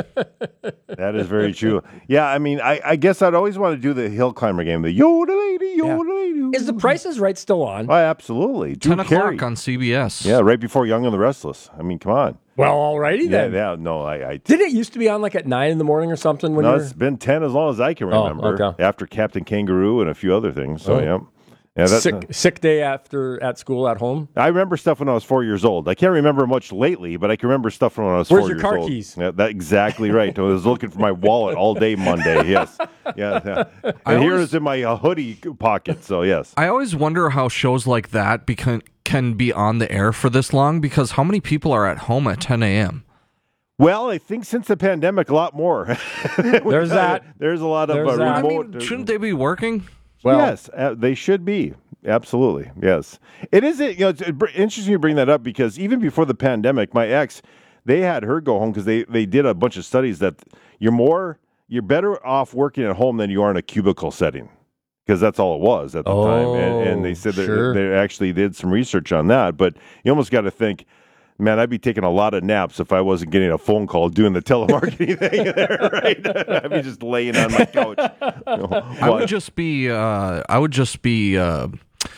That is very true. Yeah, I mean, I, I guess I'd always want to do the hill climber game. The yodelady, yodelady. Is the Price is Right still on? Oh, absolutely. Drew Ten o'clock Carey. on C B S. Yeah, right before Young and the Restless. I mean, come on. Well, alrighty Yeah, then. yeah. No, I. I Did it used to be on like at nine in the morning or something? When no, you're... it's been ten as long as I can Oh, remember. okay. After Captain Kangaroo and a few other things. So Oh. yeah, yeah. That's, sick sick day after at school at home. I remember stuff when I was four years old. I can't remember much lately, but I can remember stuff from when I was Where's four your years car old. keys? Yeah, that exactly right. I was looking for my wallet all day Monday. Yes, yeah. yeah. And I here always- it's in my uh, hoodie pocket. So yes. I always wonder how shows like that becan- can be on the air for this long, because how many people are at home at ten a.m.? Well, I think since the pandemic, a lot more. There's that. There's a lot of There's uh, that. I remote. mean, shouldn't they be working? Well, yes, uh, they should be. Absolutely, yes. It is. You know, it's interesting you bring that up because even before the pandemic, my ex, they had her go home because they they did a bunch of studies that you're more you're better off working at home than you are in a cubicle setting because that's all it was at the Oh, time. And, and they said that sure. they actually did some research on that. But you almost got to think. Man, I'd be taking a lot of naps if I wasn't getting a phone call doing the telemarketing thing there, right? I'd be just laying on my couch. You know, I would just be, uh, I would just be uh,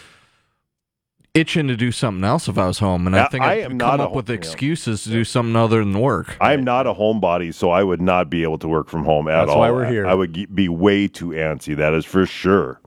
itching to do something else if I was home, and I I- think I I'd am come not a up with home- excuses to do something other than work. I'm not a homebody, so I would not be able to work from home at That's all. why we're here. I would ge- be way too antsy. That is for sure.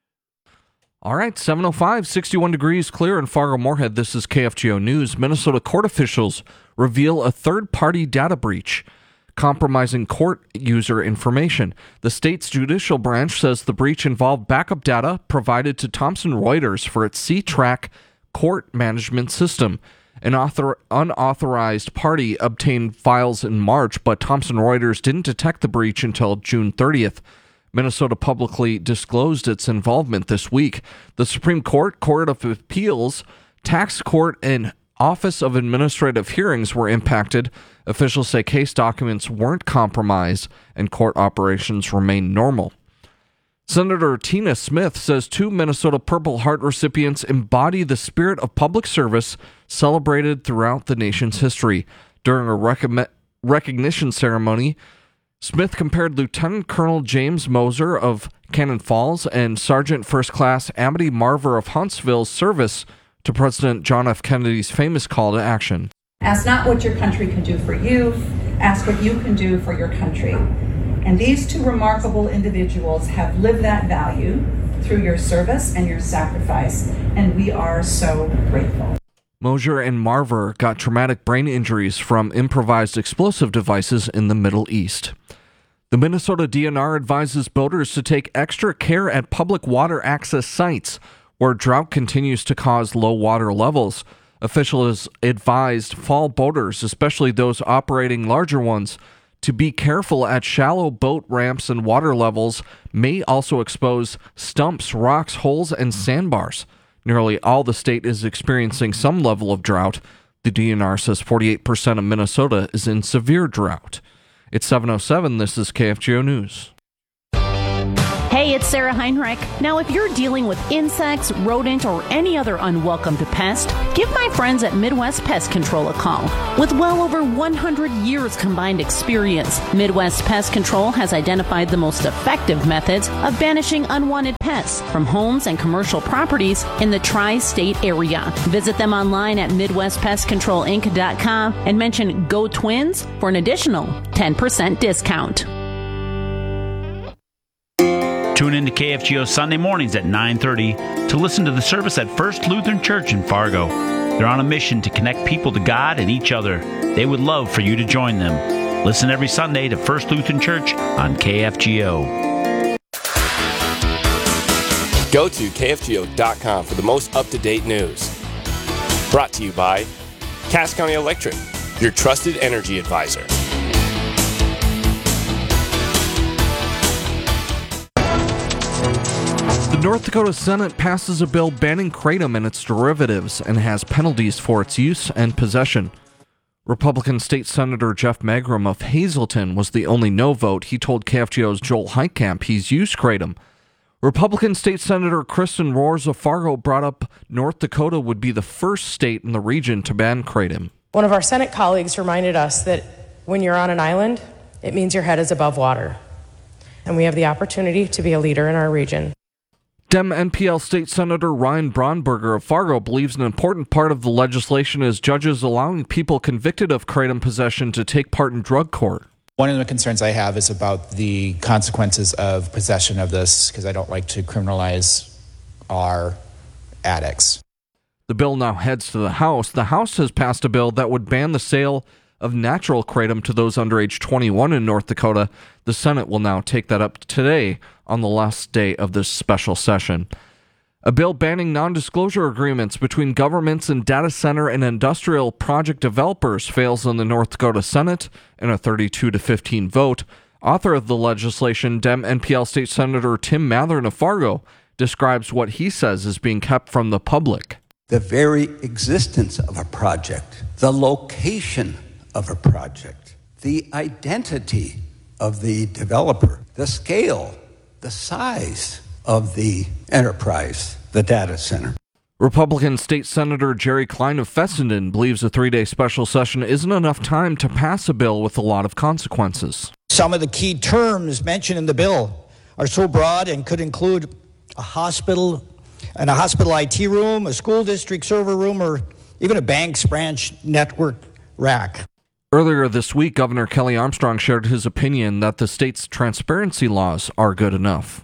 All right, seven oh five, sixty-one degrees, clear in Fargo-Moorhead. This is K F G O News. Minnesota court officials reveal a third-party data breach compromising court user information. The state's judicial branch says the breach involved backup data provided to Thomson Reuters for its C-Track court management system. An author- unauthorized party obtained files in March, but Thomson Reuters didn't detect the breach until June thirtieth. Minnesota publicly disclosed its involvement this week. The Supreme Court, Court of Appeals, Tax Court, and Office of Administrative Hearings were impacted. Officials say case documents weren't compromised and court operations remain normal. Senator Tina Smith says two Minnesota Purple Heart recipients embody the spirit of public service celebrated throughout the nation's history. During a recom- recognition ceremony, Smith compared Lieutenant Colonel James Moser of Cannon Falls and Sergeant First Class Amity Marver of Huntsville's service to President John F. Kennedy's famous call to action. Ask not what your country can do for you, ask what you can do for your country. And these two remarkable individuals have lived that value through your service and your sacrifice, and we are so grateful. Mosier and Marver got traumatic brain injuries from improvised explosive devices in the Middle East. The Minnesota D N R advises boaters to take extra care at public water access sites where drought continues to cause low water levels. Officials advised fall boaters, especially those operating larger ones, to be careful at shallow boat ramps, and water levels may also expose stumps, rocks, holes, and sandbars. Nearly all the state is experiencing some level of drought. The D N R says forty-eight percent of Minnesota is in severe drought. It's seven oh seven. This is K F G O News. Hey, it's Sarah Heinrich. Now, if you're dealing with insects, rodent, or any other unwelcome pest, give my friends at Midwest Pest Control a call. With well over one hundred years combined experience, Midwest Pest Control has identified the most effective methods of banishing unwanted pests from homes and commercial properties in the tri-state area. Visit them online at midwest pest control inc dot com and mention Go Twins for an additional ten percent discount. Tune in to K F G O Sunday mornings at nine thirty to listen to the service at First Lutheran Church in Fargo. They're on a mission to connect people to God and each other. They would love for you to join them. Listen every Sunday to First Lutheran Church on K F G O. Go to K F G O dot com for the most up-to-date news. Brought to you by Cass County Electric, your trusted energy advisor. The North Dakota Senate passes a bill banning kratom and its derivatives and has penalties for its use and possession. Republican State Senator Jeff Magrum of Hazleton was the only no vote. He told K F G O's Joel Heitkamp he's used kratom. Republican State Senator Kristen Rohrs of Fargo brought up North Dakota would be the first state in the region to ban kratom. One of our Senate colleagues reminded us that when you're on an island, it means your head is above water. And we have the opportunity to be a leader in our region. Dem N P L State Senator Ryan Braunberger of Fargo believes an important part of the legislation is judges allowing people convicted of kratom possession to take part in drug court. One of the concerns I have is about the consequences of possession of this, because I don't like to criminalize our addicts. The bill now heads to the House. The House has passed a bill that would ban the sale of natural kratom to those under age twenty-one in North Dakota. The Senate will now take that up today on the last day of this special session. A bill banning non-disclosure agreements between governments and data center and industrial project developers fails in the North Dakota Senate in a thirty-two to fifteen vote. Author of the legislation, Dem N P L State Senator Tim Mathern of Fargo, describes what he says is being kept from the public. The very existence of a project, the location of a project, the identity of the developer, the scale, the size of the enterprise, the data center. Republican State Senator Jerry Klein of Fessenden believes a three-day special session isn't enough time to pass a bill with a lot of consequences. Some of the key terms mentioned in the bill are so broad and could include a hospital and a hospital I T room, a school district server room, or even a bank's branch network rack. Earlier this week, Governor Kelly Armstrong shared his opinion that the state's transparency laws are good enough.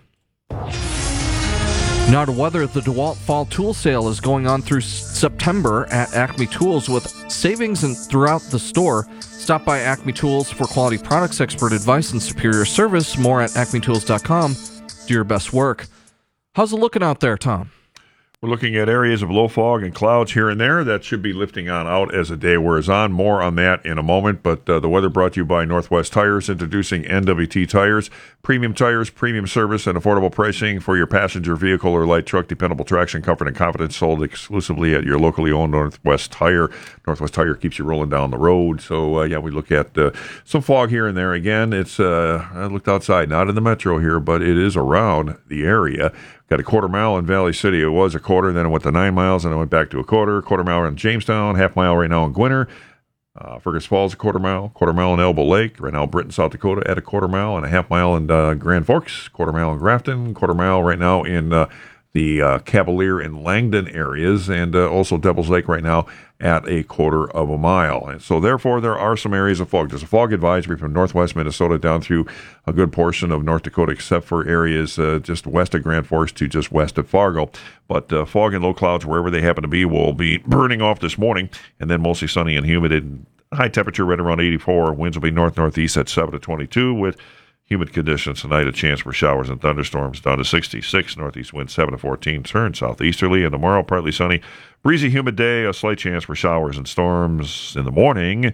Now to weather, the DeWalt Fall Tool Sale is going on through September at Acme Tools with savings in, throughout the store. Stop by Acme Tools for quality products, expert advice, and superior service. More at acme tools dot com. Do your best work. How's it looking out there, Tom? We're looking at areas of low fog and clouds here and there. That should be lifting on out as the day wears on. More on that in a moment. But uh, the weather brought to you by Northwest Tires, introducing N W T Tires. Premium tires, premium service, and affordable pricing for your passenger vehicle or light truck. Dependable traction, comfort, and confidence, sold exclusively at your locally owned Northwest Tire. Northwest Tire keeps you rolling down the road. So, uh, yeah, we look at uh, some fog here and there. Again, it's uh, I looked outside, not in the metro here, but it is around the area. Got a quarter mile in Valley City. It was a quarter, then it went to nine miles, and it went back to a quarter. Quarter mile in Jamestown, half mile right now in Gwinner. Uh, Fergus Falls, a quarter mile. Quarter mile in Elbow Lake. Right now, Britton, South Dakota, at a quarter mile, and a half mile in uh, Grand Forks. Quarter mile in Grafton. Quarter mile right now in uh, the uh, Cavalier and Langdon areas, and uh, also Devil's Lake right now at a quarter of a mile. And so, therefore, there are some areas of fog. There's a fog advisory from northwest Minnesota down through a good portion of North Dakota, except for areas uh, just west of Grand Forks to just west of Fargo. But uh, fog and low clouds, wherever they happen to be, will be burning off this morning, and then mostly sunny and humid. And high temperature right around eighty-four. Winds will be north-northeast at seven to twenty-two with humid conditions tonight, a chance for showers and thunderstorms down to sixty-six. Northeast wind seven to fourteen. Turn southeasterly. And tomorrow, partly sunny. Breezy, humid day. A slight chance for showers and storms in the morning.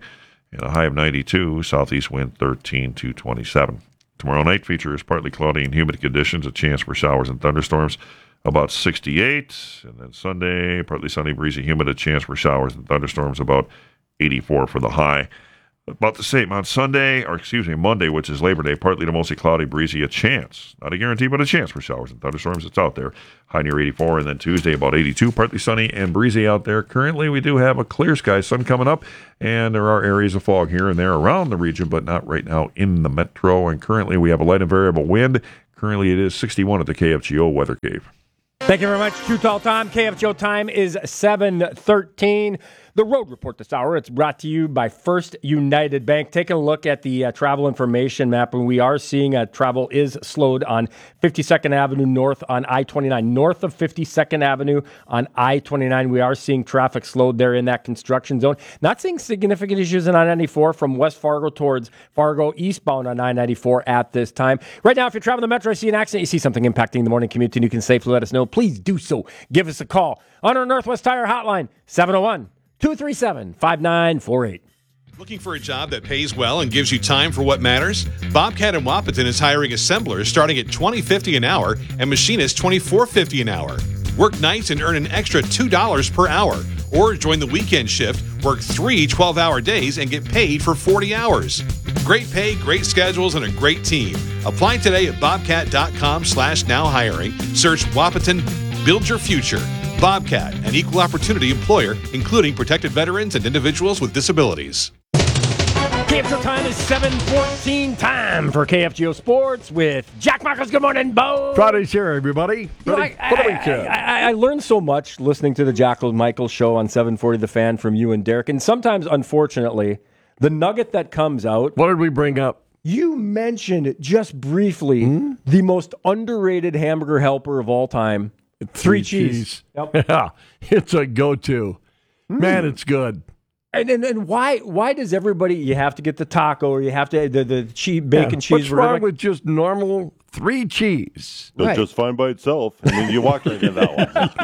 and a high of ninety-two. Southeast wind thirteen to twenty-seven. Tomorrow night features partly cloudy and humid conditions, a chance for showers and thunderstorms, about sixty-eight. And then Sunday, partly sunny, breezy, humid, a chance for showers and thunderstorms, about eighty-four for the high. About the same on Sunday, or excuse me, Monday, which is Labor Day, partly to mostly cloudy, breezy, a chance. Not a guarantee, but a chance for showers and thunderstorms. It's out there. High near eighty-four, and then Tuesday, about eighty-two, partly sunny and breezy out there. Currently, we do have a clear sky, sun coming up, and there are areas of fog here and there around the region, but not right now in the metro. And currently, we have a light and variable wind. Currently, it is sixty-one at the K F G O Weather Cave. Thank you very much. True Tall Time. K F G O time is seven thirteen. The Road Report this hour, it's brought to you by First United Bank. Taking a look at the uh, travel information map, and we are seeing uh, travel is slowed on fifty-second Avenue North on I twenty-nine. North of fifty-second Avenue on I twenty-nine, we are seeing traffic slowed there in that construction zone. Not seeing significant issues in I ninety-four from West Fargo towards Fargo eastbound on I ninety-four at this time. Right now, if you're traveling the metro, you see an accident, you see something impacting the morning commute, and you can safely let us know, please do so. Give us a call on our Northwest Tire hotline, seven oh one, two three seven, five nine four eight. Looking for a job that pays well and gives you time for what matters? Bobcat in Wapaton is hiring assemblers starting at twenty fifty an hour and machinists twenty-four fifty an hour. Work nights and earn an extra two dollars per hour. Or join the weekend shift, work three twelve-hour days, and get paid for forty hours. Great pay, great schedules, and a great team. Apply today at bobcat.com slash now hiring. Search Wapaton, build your future. Bobcat, an equal opportunity employer, including protected veterans and individuals with disabilities. K F G O time is seven fourteen. Time for K F G O Sports with Jack Michaels. Good morning, Bo. Friday's here, everybody. You know, I, I, I, I learned so much listening to the Jack Michaels show on seven forty The Fan from you and Derek. And sometimes, unfortunately, the nugget that comes out. What did we bring up? You mentioned just briefly mm-hmm. the most underrated hamburger helper of all time. Three, Three cheese. cheese. Yep. Yeah, it's a go-to. Mm. Man, it's good. And, and and why why does everybody, you have to get the taco or you have to, the, the cheese, bacon yeah. cheese? What's wrong whatever. with just normal three cheese? It's right. just fine by itself. I mean, you walk right into that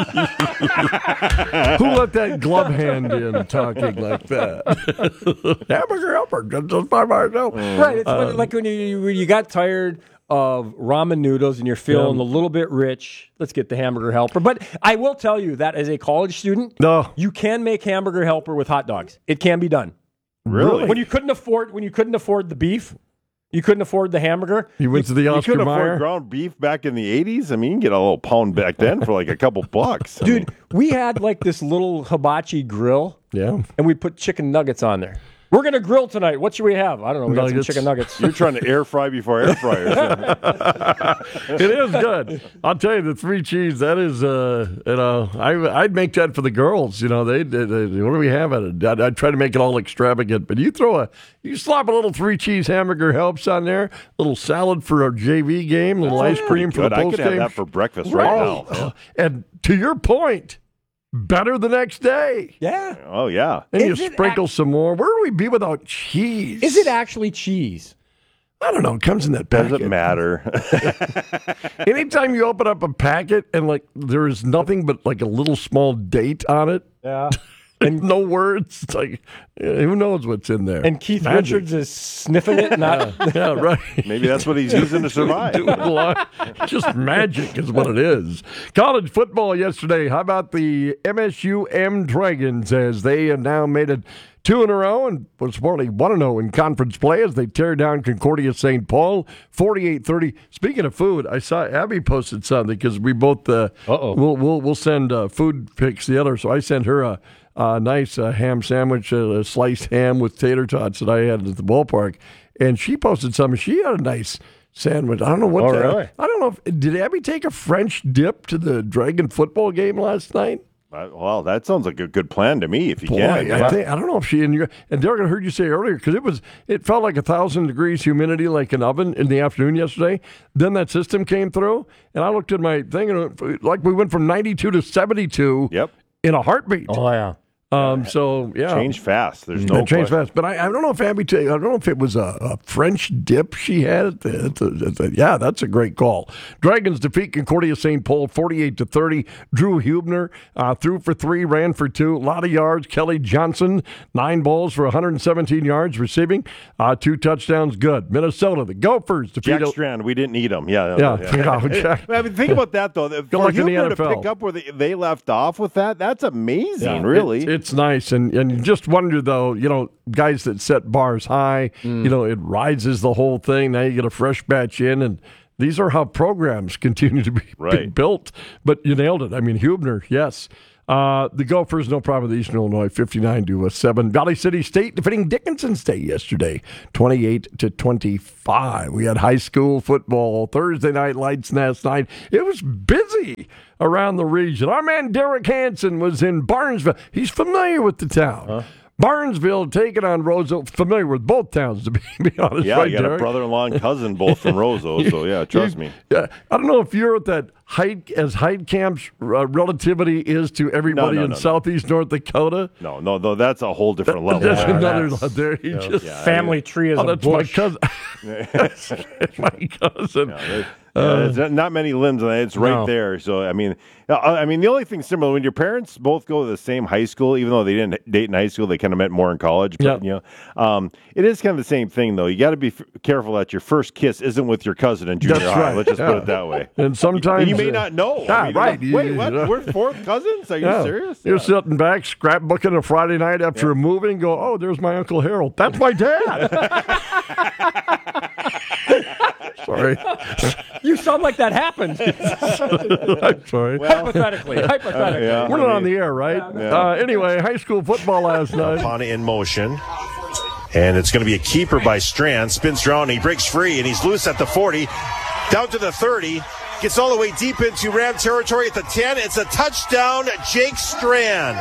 one. Who let that glove hand in talking like that? Hamburger helper, just fine by itself. Mm. Right, it's um, like when you, when you got tired of ramen noodles and you're feeling yeah. a little bit rich, let's get the hamburger helper. But I will tell you that as a college student, no. you can make hamburger helper with hot dogs. It can be done. Really? When you couldn't afford when you couldn't afford the beef, you couldn't afford the hamburger. You went to the Oscar You could Mayer. afford ground beef back in the eighties. I mean, you can get a little pound back then for like a couple bucks. I Dude, mean. we had like this little hibachi grill. Yeah. And we put chicken nuggets on there. We're going to grill tonight. What should we have? I don't know. We nuggets. got some chicken nuggets. You're trying to air fry before air fryer. It is good. I'll tell you, the three cheese, that is, uh, you know, I, I'd make that for the girls. You know, they, they, they what do we have at it? I'd, I'd try to make it all extravagant, but you throw a, you slap a little three cheese hamburger helps on there, little salad for a J V game, little ice cream for good. the post I could game. have that for breakfast right oh, now. And to your point, better the next day. Yeah. Oh, yeah. And Is you it sprinkle act- some more. Where would we be without cheese? Is it actually cheese? I don't know. It comes in that packet. Doesn't matter. Anytime you open up a packet and like there is nothing but like a little small date on it. Yeah. And no words. It's like, yeah, who knows what's in there? And Keith Magic. Richards is sniffing it. Not yeah, yeah, right. Maybe that's what he's using to survive. Doing a lot. Just magic is what it is. College football yesterday. How about the M S U M Dragons as they have now made it two in a row and was reportedly one and oh in conference play as they tear down Concordia Saint Paul forty-eight thirty. Speaking of food, I saw Abby posted something because we both uh, Uh-oh. we'll we'll we'll send uh, food pics the other. So I sent her a. A nice uh, ham sandwich, uh, a sliced ham with tater tots that I had at the ballpark, and she posted something. She had a nice sandwich. I don't know what. Oh, the, really? I don't know if did Abby take a French dip to the Dragon football game last night. Uh, well, that sounds like a good plan to me. If you Boy, can, I, think, I don't know if she and you and Derek, I heard you say earlier because it was it felt like a thousand degrees humidity, like an oven in the afternoon yesterday. Then that system came through, and I looked at my thing, and it, like we went from ninety-two to seventy-two. Yep. In a heartbeat. Oh yeah. Um, so yeah, change fast. There's no change question. fast. But I, I don't know if Abby. T- I don't know if it was a, a French dip she had. At the, at the, at the, yeah, that's a great call. Dragons defeat Concordia Saint Paul forty-eight to thirty. Drew Hubner uh, threw for three, ran for two, a lot of yards. Kelly Johnson nine balls for one hundred seventeen yards receiving, uh, two touchdowns. Good. Minnesota, the Gophers defeat. Jack Strand, we didn't need him. Yeah, yeah. yeah. yeah Jack. I mean, think about that though. Good For luck in the Hubner N F L. to pick up where they, they left off with that, that's amazing. Yeah, really. It's, it's nice, and and you just wonder though, you know, guys that set bars high, Mm. you know, it rises the whole thing. Now you get a fresh batch in, and these are how programs continue to be, Right. be built. But you nailed it. I mean, Hubner, yes. Uh, the Gophers, no problem with Eastern Illinois, fifty-nine to seven. Valley City State defeating Dickinson State yesterday, twenty-eight to twenty-five. We had high school football Thursday night lights last night. It was busy around the region. Our man Derek Hansen was in Barnesville. He's familiar with the town. Huh? Barnesville taking on Roseau. Familiar with both towns, to be, be honest. Yeah, right, you got Derek? a brother-in-law and cousin both from Roseau, so yeah, trust me. Yeah, I don't know if you're at that height as height camps uh, relativity is to everybody No, no, in no, no. southeast North Dakota. No, no, no, that's a whole different level. That's Yeah, another that's- level there. He yeah, just yeah, Family tree is oh, a that's bush. my cousin. that's my cousin. Yeah, there- yeah, there's not- not many limbs on it. It's right No. there. So I mean, uh, I mean, the only thing similar when your parents both go to the same high school, even though they didn't date in high school, they kind of met more in college. But, Yeah. you know, um, it is kind of the same thing, though. You got to be f- careful that your first kiss isn't with your cousin in junior That's high. right. Let's just Yeah. put it that way. And sometimes And you may uh, not know. Yeah, I mean, right. like, Wait, You- what? you- We're fourth cousins? Are you Yeah. serious? You're Yeah. sitting back, scrapbooking a Friday night after moving. Go, oh, there's my Uncle Harold. That's my dad. Sorry. You sound like that happened. I'm sorry. hypothetically, hypothetically. yeah. We're not on the air, right? Yeah. Uh, anyway, high school football last night. Ponta in motion. And it's going to be a keeper by Strand. Spins around, he breaks free, and he's loose at the forty. Down to the thirty. Gets all the way deep into Ram territory at the ten. It's a touchdown, Jake Strand.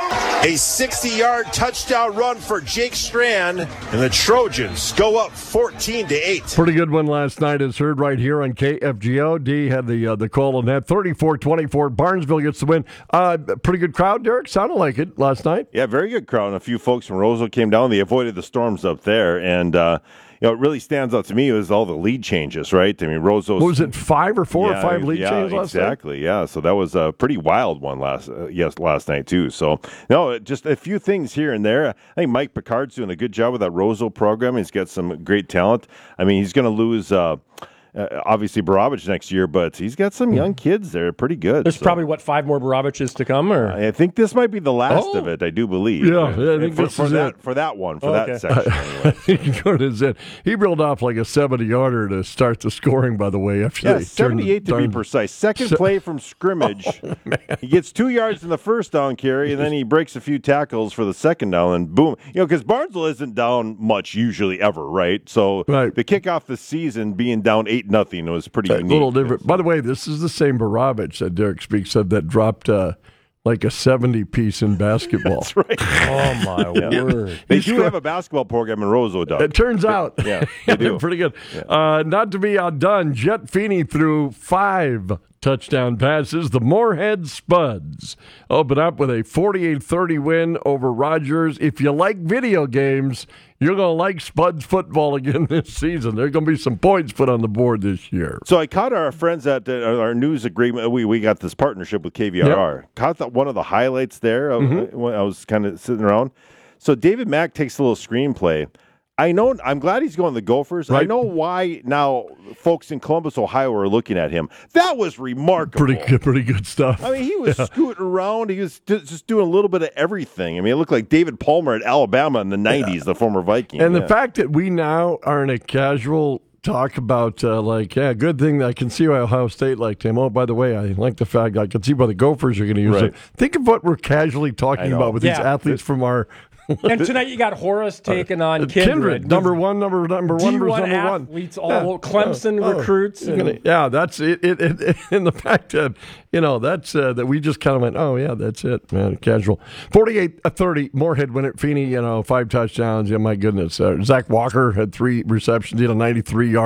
A sixty-yard touchdown run for Jake Strand. And the Trojans go up fourteen to eight. Pretty good one last night, as heard right here on K F G O. D had the uh, the call on that. thirty-four twenty-four. Barnesville gets the win. Uh, pretty good crowd, Derek. Sounded like it last night. Yeah, very good crowd. And a few folks from Roseau came down. They avoided the storms up there. And, uh, you know, it really stands out to me was all the lead changes, right? I mean, Roseau. What was it, five or four yeah, or five lead yeah, changes last night? exactly. Yeah, so that was a pretty wild one last uh, yes last night too. So no, just a few things here and there. I think Mike Picard's doing a good job with that Roseau program. He's got some great talent. I mean, he's going to lose. Uh, Uh, obviously, Baravich next year, but he's got some young kids there, pretty good. There's so. probably, what, five more Baraviches to come? Or I think this might be the last Oh. of it. I do believe. Yeah, yeah, I think for, this for is that it. for that one for Oh, that okay. section. Anyway. Good as it. He reeled off like a seventy-yarder to start the scoring, by the way. After Yeah, they turned the seventy-eight to be darn- precise. Second Se- play from scrimmage. Oh, He gets two yards in the first down carry, and then he breaks a few tackles for the second down, and boom. You know, because Barnesville isn't down much usually ever, right? So Right. the kickoff the season being down eight nothing was pretty A unique. little different. By the way, this is the same Baravich that Derek speaks of that dropped uh, like a seventy piece in basketball. That's right. Oh, my Yeah. word. They He's do score- have a basketball program in Roseau, Doug. It turns out. Yeah, they do. Pretty good. Uh, not to be outdone, Jet Feeney threw five touchdown passes. The Moorhead Spuds open up with a forty-eight thirty win over Rogers. If you like video games, you're going to like Spuds football again this season. There are going to be some points put on the board this year. So I caught our friends at uh, our news agreement. We we got this partnership with K V R R. Yep. Caught the, one of the highlights there of, Mm-hmm. when I was kind of sitting around. So David Mack takes a little screenplay. I know. I'm glad he's going to the Gophers. I Right. know why now folks in Columbus, Ohio, are looking at him. That was remarkable. Pretty good, pretty good stuff. I mean, he was Yeah. scooting around. He was d- just doing a little bit of everything. I mean, it looked like David Palmer at Alabama in the nineties, the former Viking. And Yeah. the fact that we now are in a casual talk about, uh, like, yeah, good thing that I can see why Ohio State liked him. Oh, by the way, I like the fact I can see why the Gophers are going to use Right. it. Think of what we're casually talking know. about with these Yeah. athletes from our And tonight you got Horace taking on Kindred. Kindred, number one, number number one, D versus one number one. athletes, all Yeah. Clemson Oh, oh. recruits. You're and- gonna- yeah, that's it. It, it, it. And the fact that you know that's uh, that we just kind of went, oh yeah, that's it, man. Casual. forty-eight thirty. Moorhead win it. Feeney, you know, five touchdowns. Yeah, my goodness. Uh, Zach Walker had three receptions. He had a ninety-three yard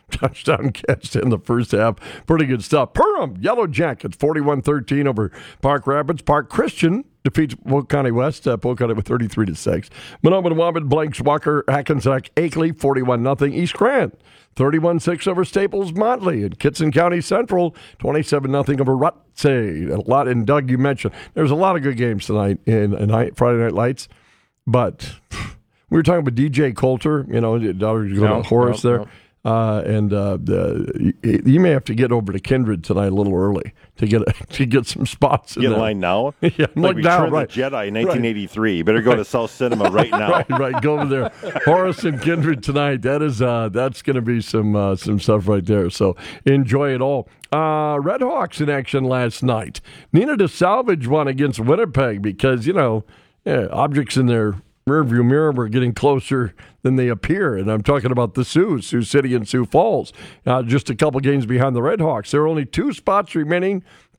touchdown catch in the first half. Pretty good stuff. Perham, Yellow Jackets, forty-one thirteen over Park Rapids. Park Christian defeats Polk County West. Uh, Polk County with thirty-three to six. Monoman Wabbit blanks Walker, Hackensack, Akeley, forty-one nothing. East Grand, thirty-one six over Staples Motley. And Kitson County Central, twenty-seven nothing over Rutsey. A lot, and Doug, you mentioned, there's a lot of good games tonight in, in Friday Night Lights. But we were talking about D J Coulter, you know, daughter's going No, to Horace no, there. no. Uh, and uh, the, you, you may have to get over to Kindred tonight a little early to get to get some spots in Get in there. line now? yeah, Like like we now, turned right. the Jedi in nineteen eighty-three. You better go to South Cinema right now. right, right. Go over there. Horace and Kindred tonight. That is uh, that's going to be some uh, some stuff right there. So enjoy it all. Uh, Red Hawks in action last night. Nina DeSalvage won against Winnipeg because you know yeah, objects in their rearview mirror were getting closer than they appear, and I'm talking about the Sioux, Sioux City and Sioux Falls. Uh, just a couple games behind the Red Hawks. There are only two spots remaining